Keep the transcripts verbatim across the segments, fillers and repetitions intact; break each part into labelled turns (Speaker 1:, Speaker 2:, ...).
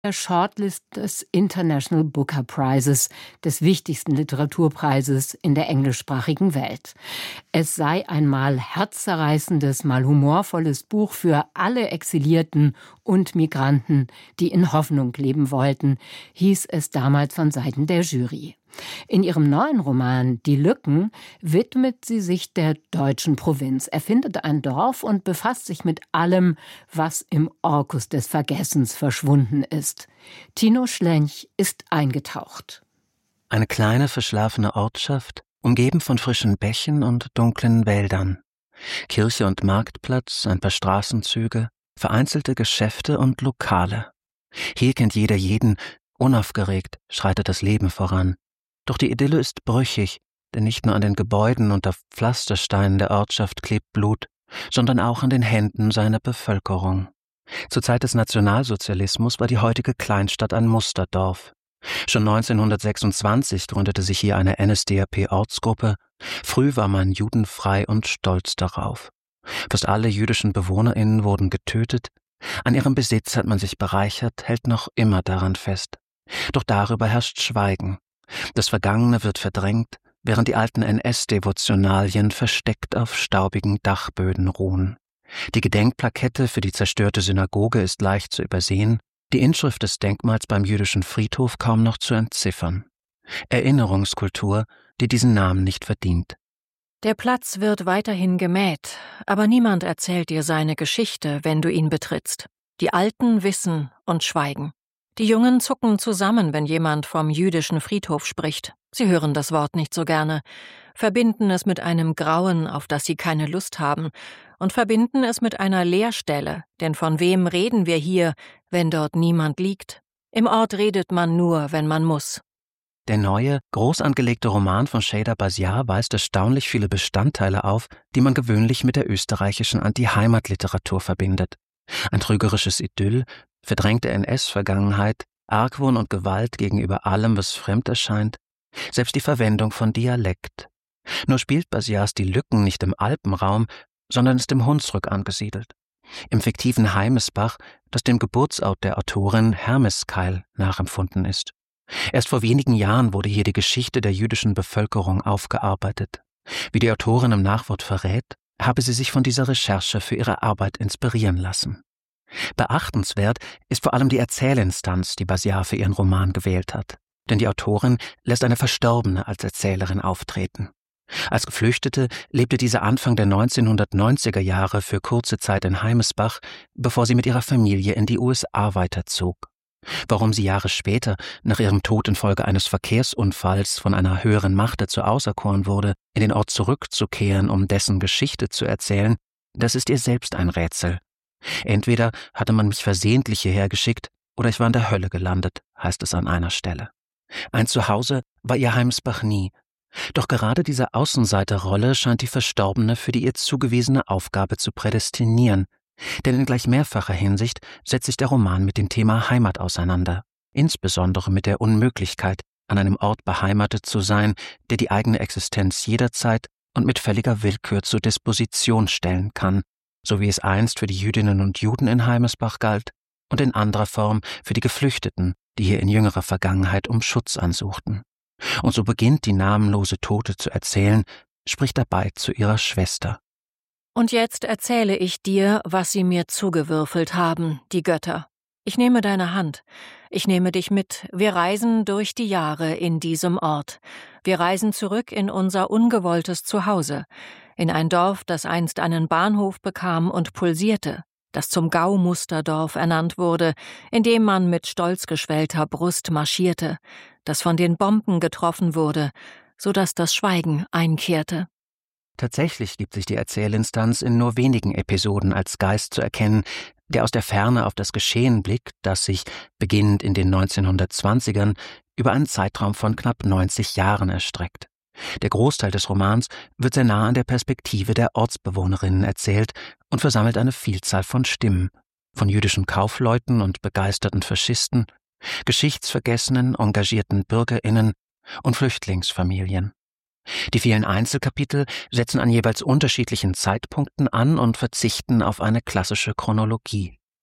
Speaker 1: der Shortlist des International Booker Prizes, des wichtigsten Literaturpreises in der englischsprachigen Welt. Es sei ein mal herzzerreißendes, mal humorvolles Buch für alle Exilierten und Migranten, die in Hoffnung leben wollten, hieß es damals von Seiten der Jury. In ihrem neuen Roman »Die Lücken« widmet sie sich der deutschen Provinz, erfindet ein Dorf und befasst sich mit allem, was im Orkus des Vergessens verschwunden ist. Tino Schlench ist eingetaucht.
Speaker 2: Eine kleine, verschlafene Ortschaft, umgeben von frischen Bächen und dunklen Wäldern. Kirche und Marktplatz, ein paar Straßenzüge, vereinzelte Geschäfte und Lokale. Hier kennt jeder jeden, unaufgeregt schreitet das Leben voran. Doch die Idylle ist brüchig, denn nicht nur an den Gebäuden und auf Pflastersteinen der Ortschaft klebt Blut, sondern auch an den Händen seiner Bevölkerung. Zur Zeit des Nationalsozialismus war die heutige Kleinstadt ein Musterdorf. Schon neunzehnhundertsechsundzwanzig gründete sich hier eine N S D A P-Ortsgruppe. Früh war man judenfrei und stolz darauf. Fast alle jüdischen BewohnerInnen wurden getötet. An ihrem Besitz hat man sich bereichert, hält noch immer daran fest. Doch darüber herrscht Schweigen. Das Vergangene wird verdrängt, während die alten N S-Devotionalien versteckt auf staubigen Dachböden ruhen. Die Gedenkplakette für die zerstörte Synagoge ist leicht zu übersehen, die Inschrift des Denkmals beim jüdischen Friedhof kaum noch zu entziffern. Erinnerungskultur, die diesen Namen nicht verdient.
Speaker 3: Der Platz wird weiterhin gemäht, aber niemand erzählt dir seine Geschichte, wenn du ihn betrittst. Die Alten wissen und schweigen. Die Jungen zucken zusammen, wenn jemand vom jüdischen Friedhof spricht. Sie hören das Wort nicht so gerne, verbinden es mit einem Grauen, auf das sie keine Lust haben, und verbinden es mit einer Leerstelle, denn von wem reden wir hier, wenn dort niemand liegt? Im Ort redet man nur, wenn man muss.
Speaker 2: Der neue, groß angelegte Roman von Sheyda Basiar weist erstaunlich viele Bestandteile auf, die man gewöhnlich mit der österreichischen Anti-Heimat-Literatur verbindet. Ein trügerisches Idyll, verdrängte N S-Vergangenheit, Argwohn und Gewalt gegenüber allem, was fremd erscheint, selbst die Verwendung von Dialekt. Nur spielt Basiars Die Lücken nicht im Alpenraum, sondern ist im Hunsrück angesiedelt. Im fiktiven Heimesbach, das dem Geburtsort der Autorin Hermeskeil nachempfunden ist. Erst vor wenigen Jahren wurde hier die Geschichte der jüdischen Bevölkerung aufgearbeitet. Wie die Autorin im Nachwort verrät, habe sie sich von dieser Recherche für ihre Arbeit inspirieren lassen. Beachtenswert ist vor allem die Erzählinstanz, die Basiar für ihren Roman gewählt hat. Denn die Autorin lässt eine Verstorbene als Erzählerin auftreten. Als Geflüchtete lebte diese Anfang der neunzehnhundertneunziger Jahre für kurze Zeit in Heimesbach, bevor sie mit ihrer Familie in die U S A weiterzog. Warum sie Jahre später, nach ihrem Tod infolge eines Verkehrsunfalls von einer höheren Macht dazu auserkoren wurde, in den Ort zurückzukehren, um dessen Geschichte zu erzählen, das ist ihr selbst ein Rätsel. Entweder hatte man mich versehentlich hierher geschickt oder ich war in der Hölle gelandet, heißt es an einer Stelle. Ein Zuhause war ihr Heimesbach nie. Doch gerade diese Außenseiterrolle scheint die Verstorbene für die ihr zugewiesene Aufgabe zu prädestinieren. Denn in gleich mehrfacher Hinsicht setzt sich der Roman mit dem Thema Heimat auseinander. Insbesondere mit der Unmöglichkeit, an einem Ort beheimatet zu sein, der die eigene Existenz jederzeit und mit völliger Willkür zur Disposition stellen kann, so wie es einst für die Jüdinnen und Juden in Heimesbach galt und in anderer Form für die Geflüchteten, die hier in jüngerer Vergangenheit um Schutz ansuchten. Und so beginnt die namenlose Tote zu erzählen, spricht dabei zu ihrer Schwester.
Speaker 3: Und jetzt erzähle ich dir, was sie mir zugewürfelt haben, die Götter. Ich nehme deine Hand, ich nehme dich mit, wir reisen durch die Jahre in diesem Ort. Wir reisen zurück in unser ungewolltes Zuhause, in ein Dorf, das einst einen Bahnhof bekam und pulsierte, das zum Gaumusterdorf ernannt wurde, in dem man mit stolz geschwellter Brust marschierte, das von den Bomben getroffen wurde, so dass das Schweigen einkehrte.
Speaker 2: Tatsächlich gibt sich die Erzählinstanz in nur wenigen Episoden als Geist zu erkennen, der aus der Ferne auf das Geschehen blickt, das sich, beginnend in den neunzehnhundertzwanzigern, über einen Zeitraum von knapp neunzig Jahren erstreckt. Der Großteil des Romans wird sehr nah an der Perspektive der Ortsbewohnerinnen erzählt und versammelt eine Vielzahl von Stimmen, von jüdischen Kaufleuten und begeisterten Faschisten, geschichtsvergessenen, engagierten BürgerInnen und Flüchtlingsfamilien. Die vielen Einzelkapitel setzen an jeweils unterschiedlichen Zeitpunkten an und verzichten auf eine klassische Chronologie.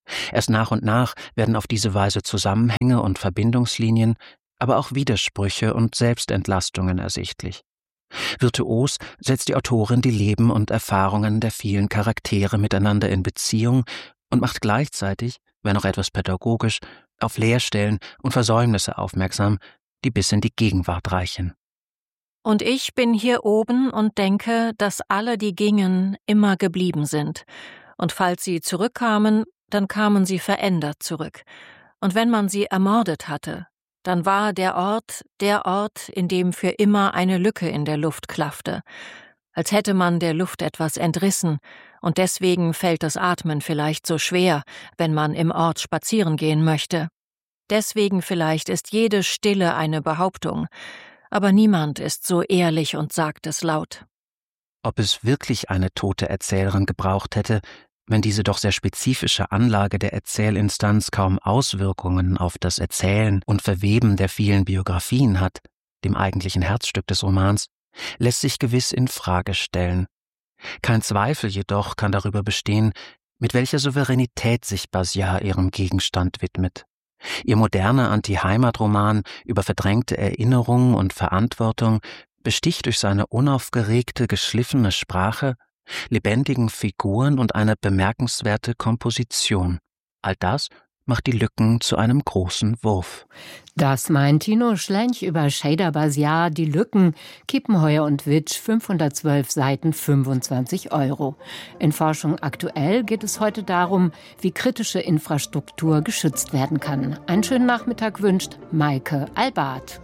Speaker 2: Erst nach und nach werden auf diese Weise Zusammenhänge und Verbindungslinien, aber auch Widersprüche und Selbstentlastungen ersichtlich. Virtuos setzt die Autorin die Leben und Erfahrungen der vielen Charaktere miteinander in Beziehung und macht gleichzeitig, wenn auch etwas pädagogisch, auf Leerstellen und Versäumnisse aufmerksam, die bis in die Gegenwart reichen.
Speaker 3: Und ich bin hier oben und denke, dass alle, die gingen, immer geblieben sind. Und falls sie zurückkamen, dann kamen sie verändert zurück. Und wenn man sie ermordet hatte, dann war der Ort der Ort, in dem für immer eine Lücke in der Luft klaffte, als hätte man der Luft etwas entrissen, und deswegen fällt das Atmen vielleicht so schwer, wenn man im Ort spazieren gehen möchte. Deswegen vielleicht ist jede Stille eine Behauptung, aber niemand ist so ehrlich und sagt es laut.
Speaker 2: Ob es wirklich eine tote Erzählerin gebraucht hätte, wenn diese doch sehr spezifische Anlage der Erzählinstanz kaum Auswirkungen auf das Erzählen und Verweben der vielen Biografien hat, dem eigentlichen Herzstück des Romans, lässt sich gewiss in Frage stellen. Kein Zweifel jedoch kann darüber bestehen, mit welcher Souveränität sich Baziar ihrem Gegenstand widmet. Ihr moderner Anti-Heimat-Roman über verdrängte Erinnerung und Verantwortung besticht durch seine unaufgeregte, geschliffene Sprache, lebendigen Figuren und eine bemerkenswerte Komposition. All das macht die Lücken zu einem großen Wurf.
Speaker 1: Das meint Tino Schlench über Cheyda Baziar, Die Lücken, Kiepenheuer und Witsch, fünfhundertzwölf Seiten, fünfundzwanzig Euro. In Forschung aktuell geht es heute darum, wie kritische Infrastruktur geschützt werden kann. Einen schönen Nachmittag wünscht Maike Albart.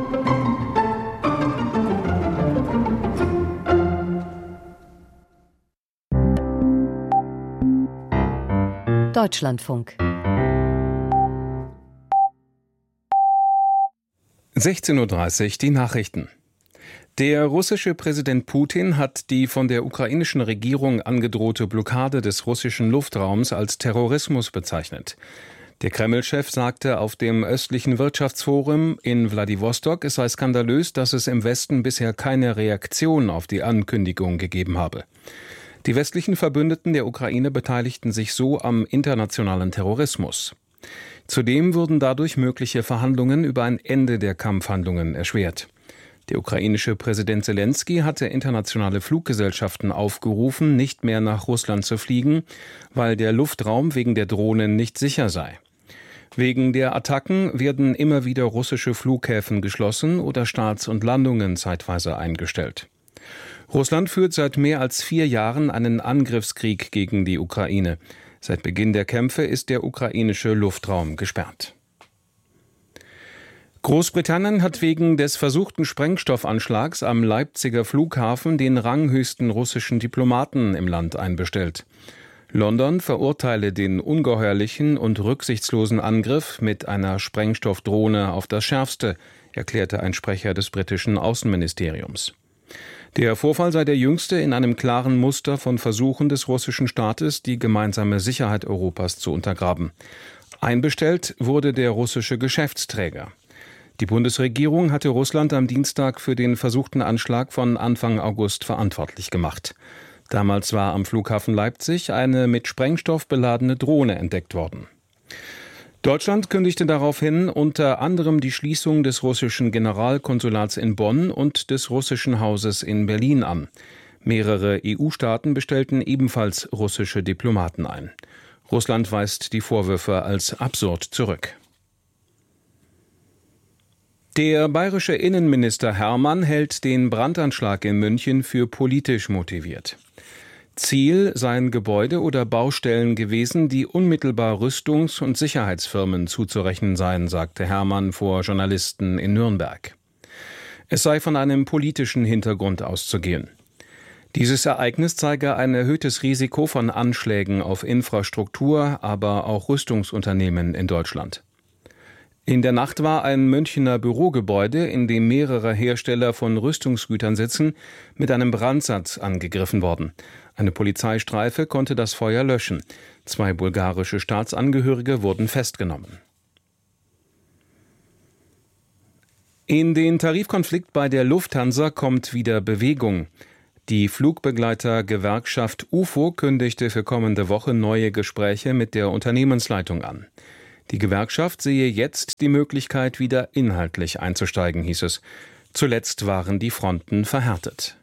Speaker 4: Deutschlandfunk.
Speaker 5: sechzehn Uhr dreißig, die Nachrichten. Der russische Präsident Putin hat die von der ukrainischen Regierung angedrohte Blockade des russischen Luftraums als Terrorismus bezeichnet. Der Kreml-Chef sagte auf dem östlichen Wirtschaftsforum in Wladiwostok, es sei skandalös, dass es im Westen bisher keine Reaktion auf die Ankündigung gegeben habe. Die westlichen Verbündeten der Ukraine beteiligten sich so am internationalen Terrorismus. Zudem wurden dadurch mögliche Verhandlungen über ein Ende der Kampfhandlungen erschwert. Der ukrainische Präsident Selenskyj hatte internationale Fluggesellschaften aufgerufen, nicht mehr nach Russland zu fliegen, weil der Luftraum wegen der Drohnen nicht sicher sei. Wegen der Attacken werden immer wieder russische Flughäfen geschlossen oder Starts und Landungen zeitweise eingestellt. Russland führt seit mehr als vier Jahren einen Angriffskrieg gegen die Ukraine. Seit Beginn der Kämpfe ist der ukrainische Luftraum gesperrt. Großbritannien hat wegen des versuchten Sprengstoffanschlags am Leipziger Flughafen den ranghöchsten russischen Diplomaten im Land einbestellt. London verurteile den ungeheuerlichen und rücksichtslosen Angriff mit einer Sprengstoffdrohne auf das Schärfste, erklärte ein Sprecher des britischen Außenministeriums. Der Vorfall sei der jüngste in einem klaren Muster von Versuchen des russischen Staates, die gemeinsame Sicherheit Europas zu untergraben. Einbestellt wurde der russische Geschäftsträger. Die Bundesregierung hatte Russland am Dienstag für den versuchten Anschlag von Anfang August verantwortlich gemacht. Damals war am Flughafen Leipzig eine mit Sprengstoff beladene Drohne entdeckt worden. Deutschland kündigte daraufhin unter anderem die Schließung des russischen Generalkonsulats in Bonn und des russischen Hauses in Berlin an. Mehrere E U-Staaten bestellten ebenfalls russische Diplomaten ein. Russland weist die Vorwürfe als absurd zurück. Der bayerische Innenminister Hermann hält den Brandanschlag in München für politisch motiviert. Ziel seien Gebäude oder Baustellen gewesen, die unmittelbar Rüstungs- und Sicherheitsfirmen zuzurechnen seien, sagte Hermann vor Journalisten in Nürnberg. Es sei von einem politischen Hintergrund auszugehen. Dieses Ereignis zeige ein erhöhtes Risiko von Anschlägen auf Infrastruktur, aber auch Rüstungsunternehmen in Deutschland. In der Nacht war ein Münchner Bürogebäude, in dem mehrere Hersteller von Rüstungsgütern sitzen, mit einem Brandsatz angegriffen worden. Eine Polizeistreife konnte das Feuer löschen. Zwei bulgarische Staatsangehörige wurden festgenommen. In den Tarifkonflikt bei der Lufthansa kommt wieder Bewegung. Die Flugbegleiter-Gewerkschaft U F O kündigte für kommende Woche neue Gespräche mit der Unternehmensleitung an. Die Gewerkschaft sehe jetzt die Möglichkeit, wieder inhaltlich einzusteigen, hieß es. Zuletzt waren die Fronten verhärtet.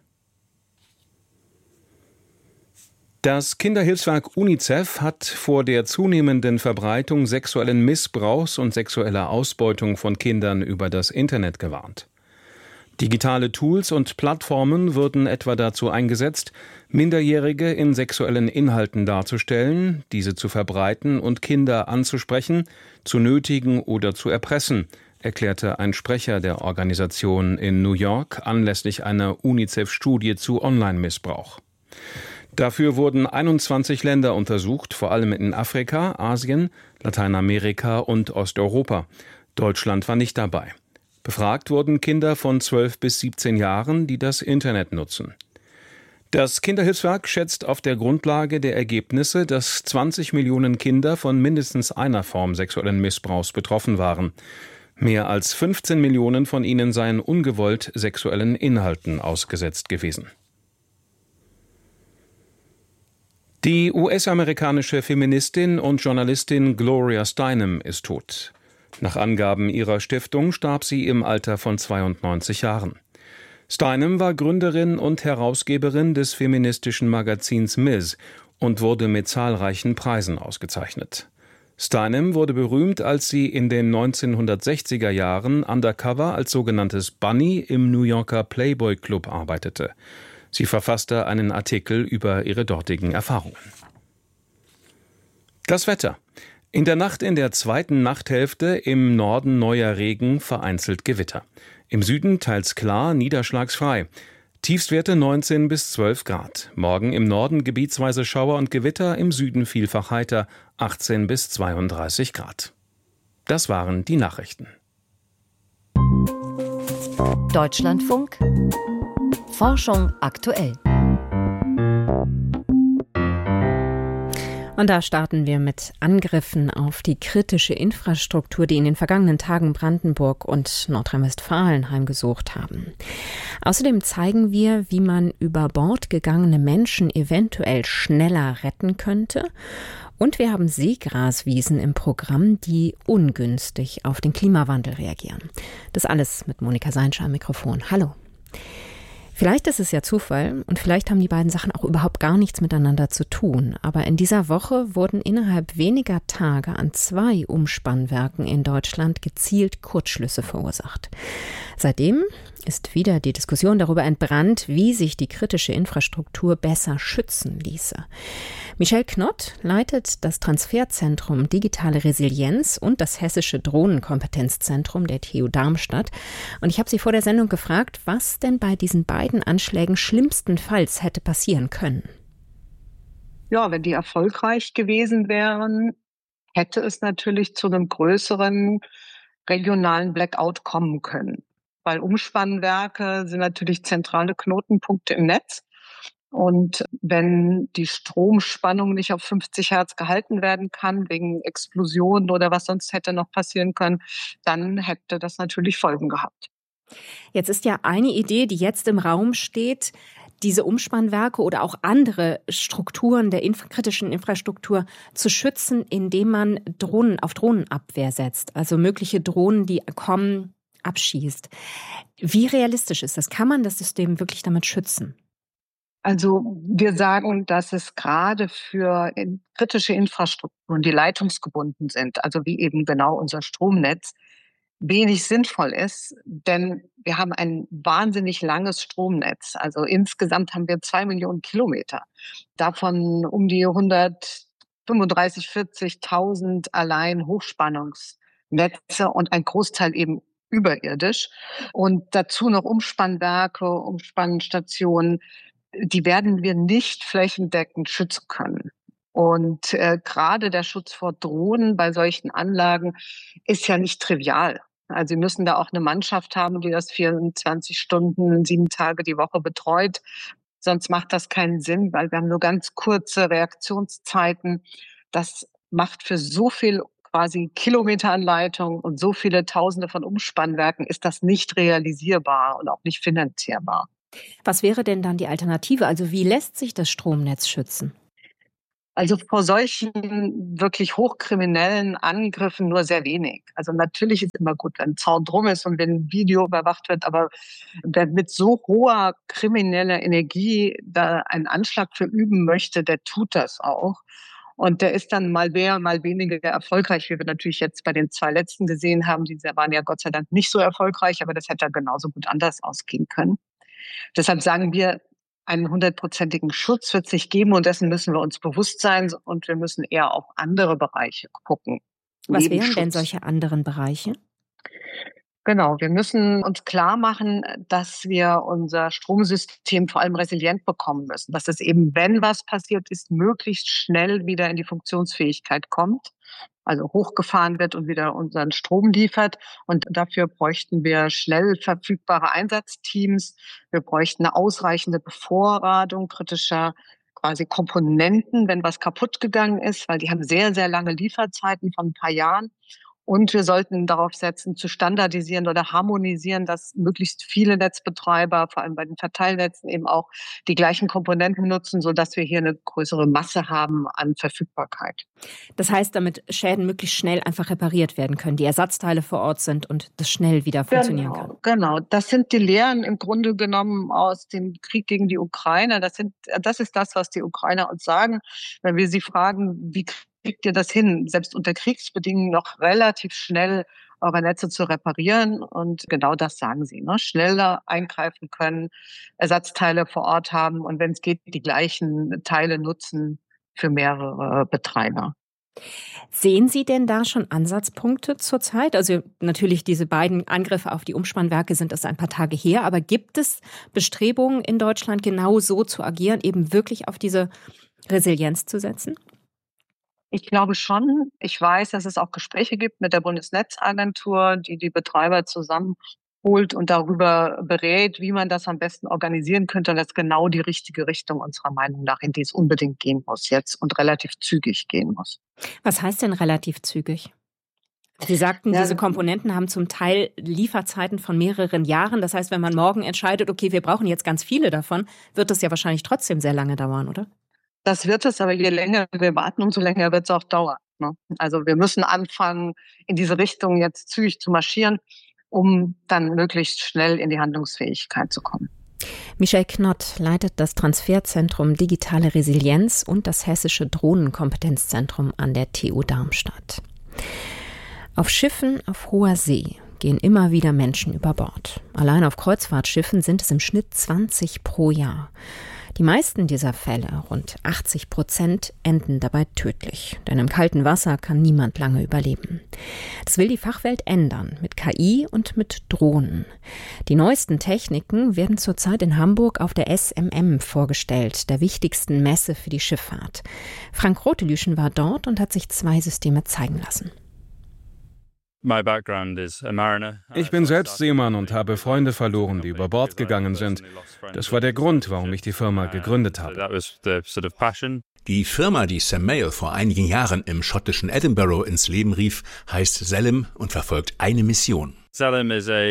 Speaker 5: Das Kinderhilfswerk UNICEF hat vor der zunehmenden Verbreitung sexuellen Missbrauchs und sexueller Ausbeutung von Kindern über das Internet gewarnt. Digitale Tools und Plattformen würden etwa dazu eingesetzt, Minderjährige in sexuellen Inhalten darzustellen, diese zu verbreiten und Kinder anzusprechen, zu nötigen oder zu erpressen, erklärte ein Sprecher der Organisation in New York anlässlich einer UNICEF-Studie zu Online-Missbrauch. Dafür wurden einundzwanzig Länder untersucht, vor allem in Afrika, Asien, Lateinamerika und Osteuropa. Deutschland war nicht dabei. Befragt wurden Kinder von zwölf bis siebzehn Jahren, die das Internet nutzen. Das Kinderhilfswerk schätzt auf der Grundlage der Ergebnisse, dass zwanzig Millionen Kinder von mindestens einer Form sexuellen Missbrauchs betroffen waren. Mehr als fünfzehn Millionen von ihnen seien ungewollt sexuellen Inhalten ausgesetzt gewesen. Die U S-amerikanische Feministin und Journalistin Gloria Steinem ist tot. Nach Angaben ihrer Stiftung starb sie im Alter von zweiundneunzig Jahren. Steinem war Gründerin und Herausgeberin des feministischen Magazins Ms und wurde mit zahlreichen Preisen ausgezeichnet. Steinem wurde berühmt, als sie in den neunzehnhundertsechziger Jahren undercover als sogenanntes Bunny im New Yorker Playboy Club arbeitete. Sie verfasste einen Artikel über ihre dortigen Erfahrungen. Das Wetter. In der Nacht in der zweiten Nachthälfte im Norden neuer Regen, vereinzelt Gewitter. Im Süden teils klar, niederschlagsfrei. Tiefstwerte neunzehn bis zwölf Grad. Morgen im Norden gebietsweise Schauer und Gewitter, im Süden vielfach heiter, achtzehn bis zweiunddreißig Grad. Das waren die Nachrichten.
Speaker 4: Deutschlandfunk Forschung aktuell.
Speaker 6: Und da starten wir mit Angriffen auf die kritische Infrastruktur, die in den vergangenen Tagen Brandenburg und Nordrhein-Westfalen heimgesucht haben. Außerdem zeigen wir, wie man über Bord gegangene Menschen eventuell schneller retten könnte. Und wir haben Seegraswiesen im Programm, die ungünstig auf den Klimawandel reagieren. Das alles mit Monika Seinscher am Mikrofon. Hallo. Vielleicht ist es ja Zufall und vielleicht haben die beiden Sachen auch überhaupt gar nichts miteinander zu tun. Aber in dieser Woche wurden innerhalb weniger Tage an zwei Umspannwerken in Deutschland gezielt Kurzschlüsse verursacht. Seitdem ist wieder die Diskussion darüber entbrannt, wie sich die kritische Infrastruktur besser schützen ließe. Michelle Knott leitet das Transferzentrum Digitale Resilienz und das Hessische Drohnenkompetenzzentrum der T U Darmstadt. Und ich habe sie vor der Sendung gefragt, was denn bei diesen beiden Anschlägen schlimmstenfalls hätte passieren können.
Speaker 7: Ja, wenn die erfolgreich gewesen wären, hätte es natürlich zu einem größeren regionalen Blackout kommen können. Weil Umspannwerke sind natürlich zentrale Knotenpunkte im Netz. Und wenn die Stromspannung nicht auf fünfzig Hertz gehalten werden kann, wegen Explosionen oder was sonst hätte noch passieren können, dann hätte das natürlich Folgen gehabt.
Speaker 6: Jetzt ist ja eine Idee, die jetzt im Raum steht, diese Umspannwerke oder auch andere Strukturen der inf- kritischen Infrastruktur zu schützen, indem man Drohnen auf Drohnenabwehr setzt. Also mögliche Drohnen, die kommen, abschießt. Wie realistisch ist das? Kann man das System wirklich damit schützen?
Speaker 7: Also wir sagen, dass es gerade für in kritische Infrastrukturen, die leitungsgebunden sind, also wie eben genau unser Stromnetz, wenig sinnvoll ist, denn wir haben ein wahnsinnig langes Stromnetz. Also insgesamt haben wir zwei Millionen Kilometer, davon um die hundertfünfunddreißig, vierzigtausend allein Hochspannungsnetze und ein Großteil eben überirdisch. Und dazu noch Umspannwerke, Umspannstationen, die werden wir nicht flächendeckend schützen können. Und äh, gerade der Schutz vor Drohnen bei solchen Anlagen ist ja nicht trivial. Also Sie müssen da auch eine Mannschaft haben, die das vierundzwanzig Stunden, sieben Tage die Woche betreut. Sonst macht das keinen Sinn, weil wir haben nur ganz kurze Reaktionszeiten. Das macht für so viel quasi Kilometeranleitung und so viele Tausende von Umspannwerken ist das nicht realisierbar und auch nicht finanzierbar.
Speaker 6: Was wäre denn dann die Alternative? Also wie lässt sich das Stromnetz schützen?
Speaker 7: Also vor solchen wirklich hochkriminellen Angriffen nur sehr wenig. Also natürlich ist immer gut, wenn ein Zaun drum ist und wenn ein Video überwacht wird, aber wer mit so hoher krimineller Energie da einen Anschlag verüben möchte, der tut das auch. Und der ist dann mal mehr, mal weniger erfolgreich, wie wir natürlich jetzt bei den zwei letzten gesehen haben. Die waren ja Gott sei Dank nicht so erfolgreich, aber das hätte genauso gut anders ausgehen können. Deshalb sagen wir, einen hundertprozentigen Schutz wird es nicht geben und dessen müssen wir uns bewusst sein und wir müssen eher auf andere Bereiche gucken.
Speaker 6: Was wären denn solche anderen Bereiche?
Speaker 7: Genau, wir müssen uns klar machen, dass wir unser Stromsystem vor allem resilient bekommen müssen. Dass es eben, wenn was passiert ist, möglichst schnell wieder in die Funktionsfähigkeit kommt. Also hochgefahren wird und wieder unseren Strom liefert. Und dafür bräuchten wir schnell verfügbare Einsatzteams. Wir bräuchten eine ausreichende Bevorratung kritischer quasi Komponenten, wenn was kaputt gegangen ist, weil die haben sehr, sehr lange Lieferzeiten von ein paar Jahren. Und wir sollten darauf setzen, zu standardisieren oder harmonisieren, dass möglichst viele Netzbetreiber, vor allem bei den Verteilnetzen, eben auch die gleichen Komponenten nutzen, sodass wir hier eine größere Masse haben an Verfügbarkeit.
Speaker 6: Das heißt, damit Schäden möglichst schnell einfach repariert werden können, die Ersatzteile vor Ort sind und das schnell wieder funktionieren
Speaker 7: genau,
Speaker 6: kann.
Speaker 7: Genau, das sind die Lehren im Grunde genommen aus dem Krieg gegen die Ukraine. Das sind, das ist das, was die Ukrainer uns sagen, wenn wir sie fragen, wie kriegt ihr das hin, selbst unter Kriegsbedingungen noch relativ schnell eure Netze zu reparieren? Und genau das sagen sie, ne? Schneller eingreifen können, Ersatzteile vor Ort haben und wenn es geht, die gleichen Teile nutzen für mehrere Betreiber.
Speaker 6: Sehen Sie denn da schon Ansatzpunkte zurzeit? Also natürlich diese beiden Angriffe auf die Umspannwerke sind erst ein paar Tage her, aber gibt es Bestrebungen in Deutschland genau so zu agieren, eben wirklich auf diese Resilienz zu setzen?
Speaker 7: Ich glaube schon. Ich weiß, dass es auch Gespräche gibt mit der Bundesnetzagentur, die die Betreiber zusammenholt und darüber berät, wie man das am besten organisieren könnte. Und das ist genau die richtige Richtung unserer Meinung nach, in die es unbedingt gehen muss jetzt und relativ zügig gehen muss.
Speaker 6: Was heißt denn relativ zügig? Sie sagten,
Speaker 7: Ja,
Speaker 6: diese Komponenten haben zum Teil Lieferzeiten von mehreren Jahren. Das heißt, wenn man morgen entscheidet, okay, wir brauchen jetzt ganz viele davon, wird das ja wahrscheinlich trotzdem sehr lange dauern, oder?
Speaker 7: Das wird es, aber je länger wir warten, umso länger wird es auch dauern. Ne? Also wir müssen anfangen, in diese Richtung jetzt zügig zu marschieren, um dann möglichst schnell in die Handlungsfähigkeit zu kommen.
Speaker 6: Michelle Knott leitet das Transferzentrum Digitale Resilienz und das Hessische Drohnenkompetenzzentrum an der T U Darmstadt. Auf Schiffen auf hoher See gehen immer wieder Menschen über Bord. Allein auf Kreuzfahrtschiffen sind es im Schnitt zwanzig pro Jahr. Die meisten dieser Fälle, rund achtzig Prozent, enden dabei tödlich. Denn im kalten Wasser kann niemand lange überleben. Das will die Fachwelt ändern, mit K I und mit Drohnen. Die neuesten Techniken werden zurzeit in Hamburg auf der S M M vorgestellt, der wichtigsten Messe für die Schifffahrt. Frank Rotelüschen war dort und hat sich zwei Systeme zeigen lassen.
Speaker 5: Ich bin selbst Seemann und habe Freunde verloren, die über Bord gegangen sind. Das war der Grund, warum ich die Firma gegründet habe.
Speaker 8: Die Firma, die Sam Mail vor einigen Jahren im schottischen Edinburgh ins Leben rief, heißt Xelem und verfolgt eine Mission.
Speaker 5: Xelem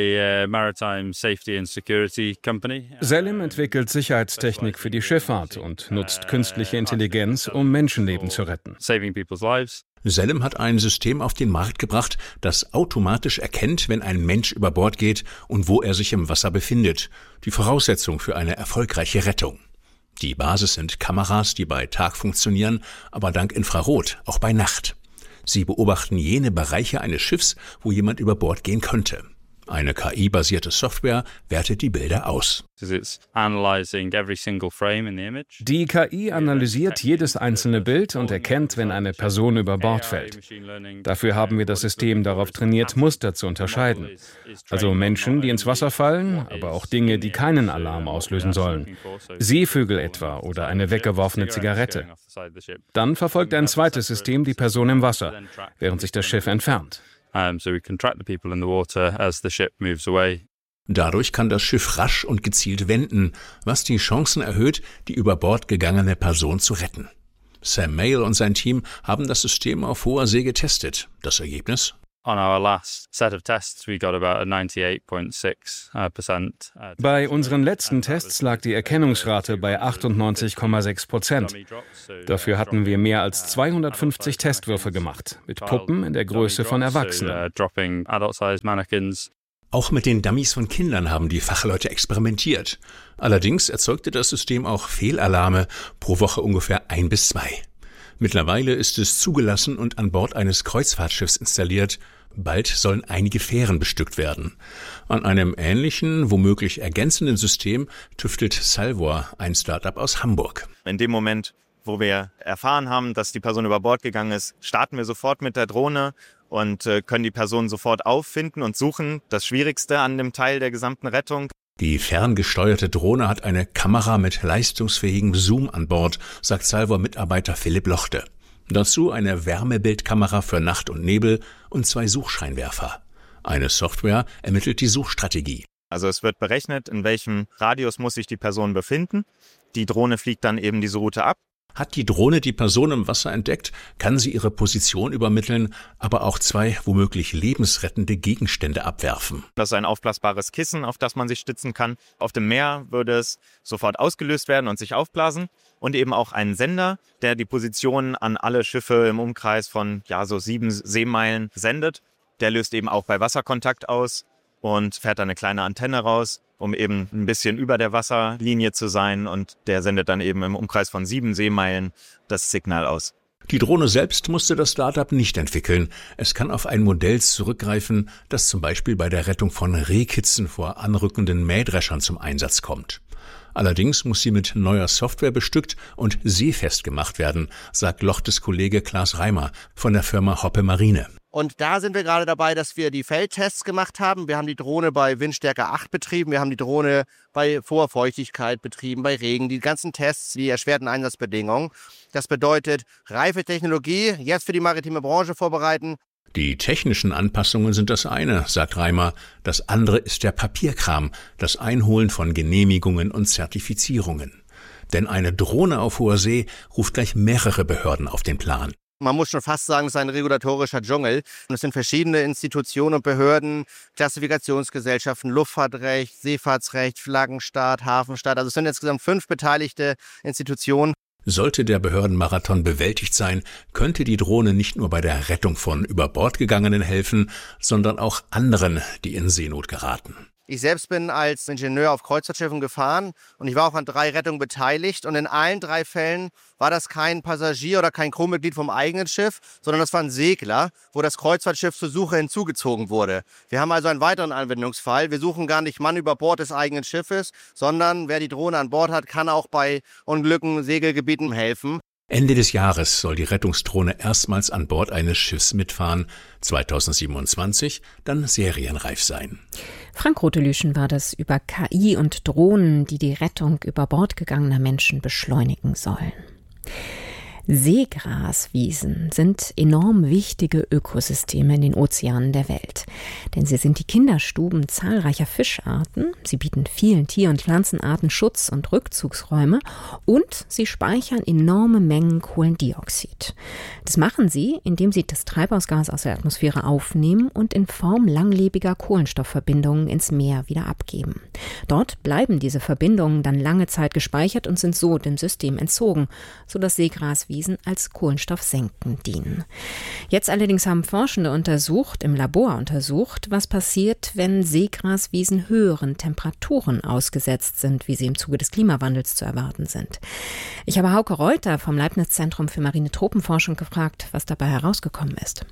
Speaker 5: entwickelt Sicherheitstechnik für die Schifffahrt und nutzt künstliche Intelligenz, um Menschenleben zu retten.
Speaker 8: Xelem hat ein System auf den Markt gebracht, das automatisch erkennt, wenn ein Mensch über Bord geht und wo er sich im Wasser befindet. Die Voraussetzung für eine erfolgreiche Rettung. Die Basis sind Kameras, die bei Tag funktionieren, aber dank Infrarot auch bei Nacht. Sie beobachten jene Bereiche eines Schiffs, wo jemand über Bord gehen könnte. Eine K I-basierte Software wertet die Bilder aus.
Speaker 5: Die K I analysiert jedes einzelne Bild und erkennt, wenn eine Person über Bord fällt. Dafür haben wir das System darauf trainiert, Muster zu unterscheiden. Also Menschen, die ins Wasser fallen, aber auch Dinge, die keinen Alarm auslösen sollen. Seevögel etwa oder eine weggeworfene Zigarette. Dann verfolgt ein zweites System die Person im Wasser, während sich das Schiff entfernt.
Speaker 8: Dadurch kann das Schiff rasch und gezielt wenden, was die Chancen erhöht, die über Bord gegangene Person zu retten. Sam Mail und sein Team haben das System auf hoher See getestet. Das Ergebnis?
Speaker 5: Bei unseren letzten Tests lag die Erkennungsrate bei achtundneunzig Komma sechs Prozent. Dafür hatten wir mehr als zweihundertfünfzig Testwürfe gemacht, mit Puppen in der Größe von Erwachsenen.
Speaker 8: Auch mit den Dummies von Kindern haben die Fachleute experimentiert. Allerdings erzeugte das System auch Fehlalarme, pro Woche ungefähr ein bis zwei. Mittlerweile ist es zugelassen und an Bord eines Kreuzfahrtschiffs installiert. Bald sollen einige Fähren bestückt werden. An einem ähnlichen, womöglich ergänzenden System tüftelt Salvor, ein Start-up aus Hamburg.
Speaker 9: In dem Moment, wo wir erfahren haben, dass die Person über Bord gegangen ist, starten wir sofort mit der Drohne und können die Person sofort auffinden und suchen. Das Schwierigste an dem Teil der gesamten Rettung.
Speaker 8: Die ferngesteuerte Drohne hat eine Kamera mit leistungsfähigem Zoom an Bord, sagt Salvor-Mitarbeiter Philipp Lochte. Dazu eine Wärmebildkamera für Nacht und Nebel und zwei Suchscheinwerfer. Eine Software ermittelt die Suchstrategie.
Speaker 9: Also es wird berechnet, in welchem Radius muss sich die Person befinden. Die Drohne fliegt dann eben diese Route ab.
Speaker 8: Hat die Drohne die Person im Wasser entdeckt, kann sie ihre Position übermitteln, aber auch zwei womöglich lebensrettende Gegenstände abwerfen.
Speaker 9: Das ist ein aufblasbares Kissen, auf das man sich stützen kann. Auf dem Meer würde es sofort ausgelöst werden und sich aufblasen. Und eben auch einen Sender, der die Position an alle Schiffe im Umkreis von ja so sieben Seemeilen sendet. Der löst eben auch bei Wasserkontakt aus und fährt dann eine kleine Antenne raus, um eben ein bisschen über der Wasserlinie zu sein. Und der sendet dann eben im Umkreis von sieben Seemeilen das Signal aus.
Speaker 8: Die Drohne selbst musste das Start-up nicht entwickeln. Es kann auf ein Modell zurückgreifen, das zum Beispiel bei der Rettung von Rehkitzen vor anrückenden Mähdreschern zum Einsatz kommt. Allerdings muss sie mit neuer Software bestückt und seefest gemacht werden, sagt Lochtes Kollege Klaas Reimer von der Firma Hoppe Marine.
Speaker 10: Und da sind wir gerade dabei, dass wir die Feldtests gemacht haben. Wir haben die Drohne bei Windstärke acht betrieben, wir haben die Drohne bei Vorfeuchtigkeit betrieben, bei Regen, die ganzen Tests, die erschwerten Einsatzbedingungen. Das bedeutet, reife Technologie, jetzt für die maritime Branche vorbereiten.
Speaker 8: Die technischen Anpassungen sind das eine, sagt Reimer. Das andere ist der Papierkram, das Einholen von Genehmigungen und Zertifizierungen. Denn eine Drohne auf hoher See ruft gleich mehrere Behörden auf den Plan.
Speaker 10: Man muss schon fast sagen, es ist ein regulatorischer Dschungel. Und es sind verschiedene Institutionen und Behörden, Klassifikationsgesellschaften, Luftfahrtrecht, Seefahrtsrecht, Flaggenstaat, Hafenstaat. Also es sind insgesamt fünf beteiligte Institutionen.
Speaker 8: Sollte der Behördenmarathon bewältigt sein, könnte die Drohne nicht nur bei der Rettung von über Bord gegangenen helfen, sondern auch anderen, die in Seenot geraten.
Speaker 10: Ich selbst bin als Ingenieur auf Kreuzfahrtschiffen gefahren und ich war auch an drei Rettungen beteiligt. Und in allen drei Fällen war das kein Passagier oder kein Crewmitglied vom eigenen Schiff, sondern das war ein Segler, wo das Kreuzfahrtschiff zur Suche hinzugezogen wurde. Wir haben also einen weiteren Anwendungsfall. Wir suchen gar nicht Mann über Bord des eigenen Schiffes, sondern wer die Drohne an Bord hat, kann auch bei Unglücken, Segelgebieten helfen.
Speaker 8: Ende des Jahres soll die Rettungsdrohne erstmals an Bord eines Schiffs mitfahren, zweitausendsiebenundzwanzig dann serienreif sein.
Speaker 6: Frank Rotelüschen war das über K I und Drohnen, die die Rettung über Bord gegangener Menschen beschleunigen sollen. Seegraswiesen sind enorm wichtige Ökosysteme in den Ozeanen der Welt. Denn sie sind die Kinderstuben zahlreicher Fischarten, sie bieten vielen Tier- und Pflanzenarten Schutz- und Rückzugsräume und sie speichern enorme Mengen Kohlendioxid. Das machen sie, indem sie das Treibhausgas aus der Atmosphäre aufnehmen und in Form langlebiger Kohlenstoffverbindungen ins Meer wieder abgeben. Dort bleiben diese Verbindungen dann lange Zeit gespeichert und sind so dem System entzogen, sodass Seegraswiesen als Kohlenstoffsenken dienen. Jetzt allerdings haben Forschende untersucht, im Labor untersucht, was passiert, wenn Seegraswiesen höheren Temperaturen ausgesetzt sind, wie sie im Zuge des Klimawandels zu erwarten sind. Ich habe Hauke Reuter vom Leibniz-Zentrum für marine Tropenforschung gefragt, was dabei herausgekommen ist.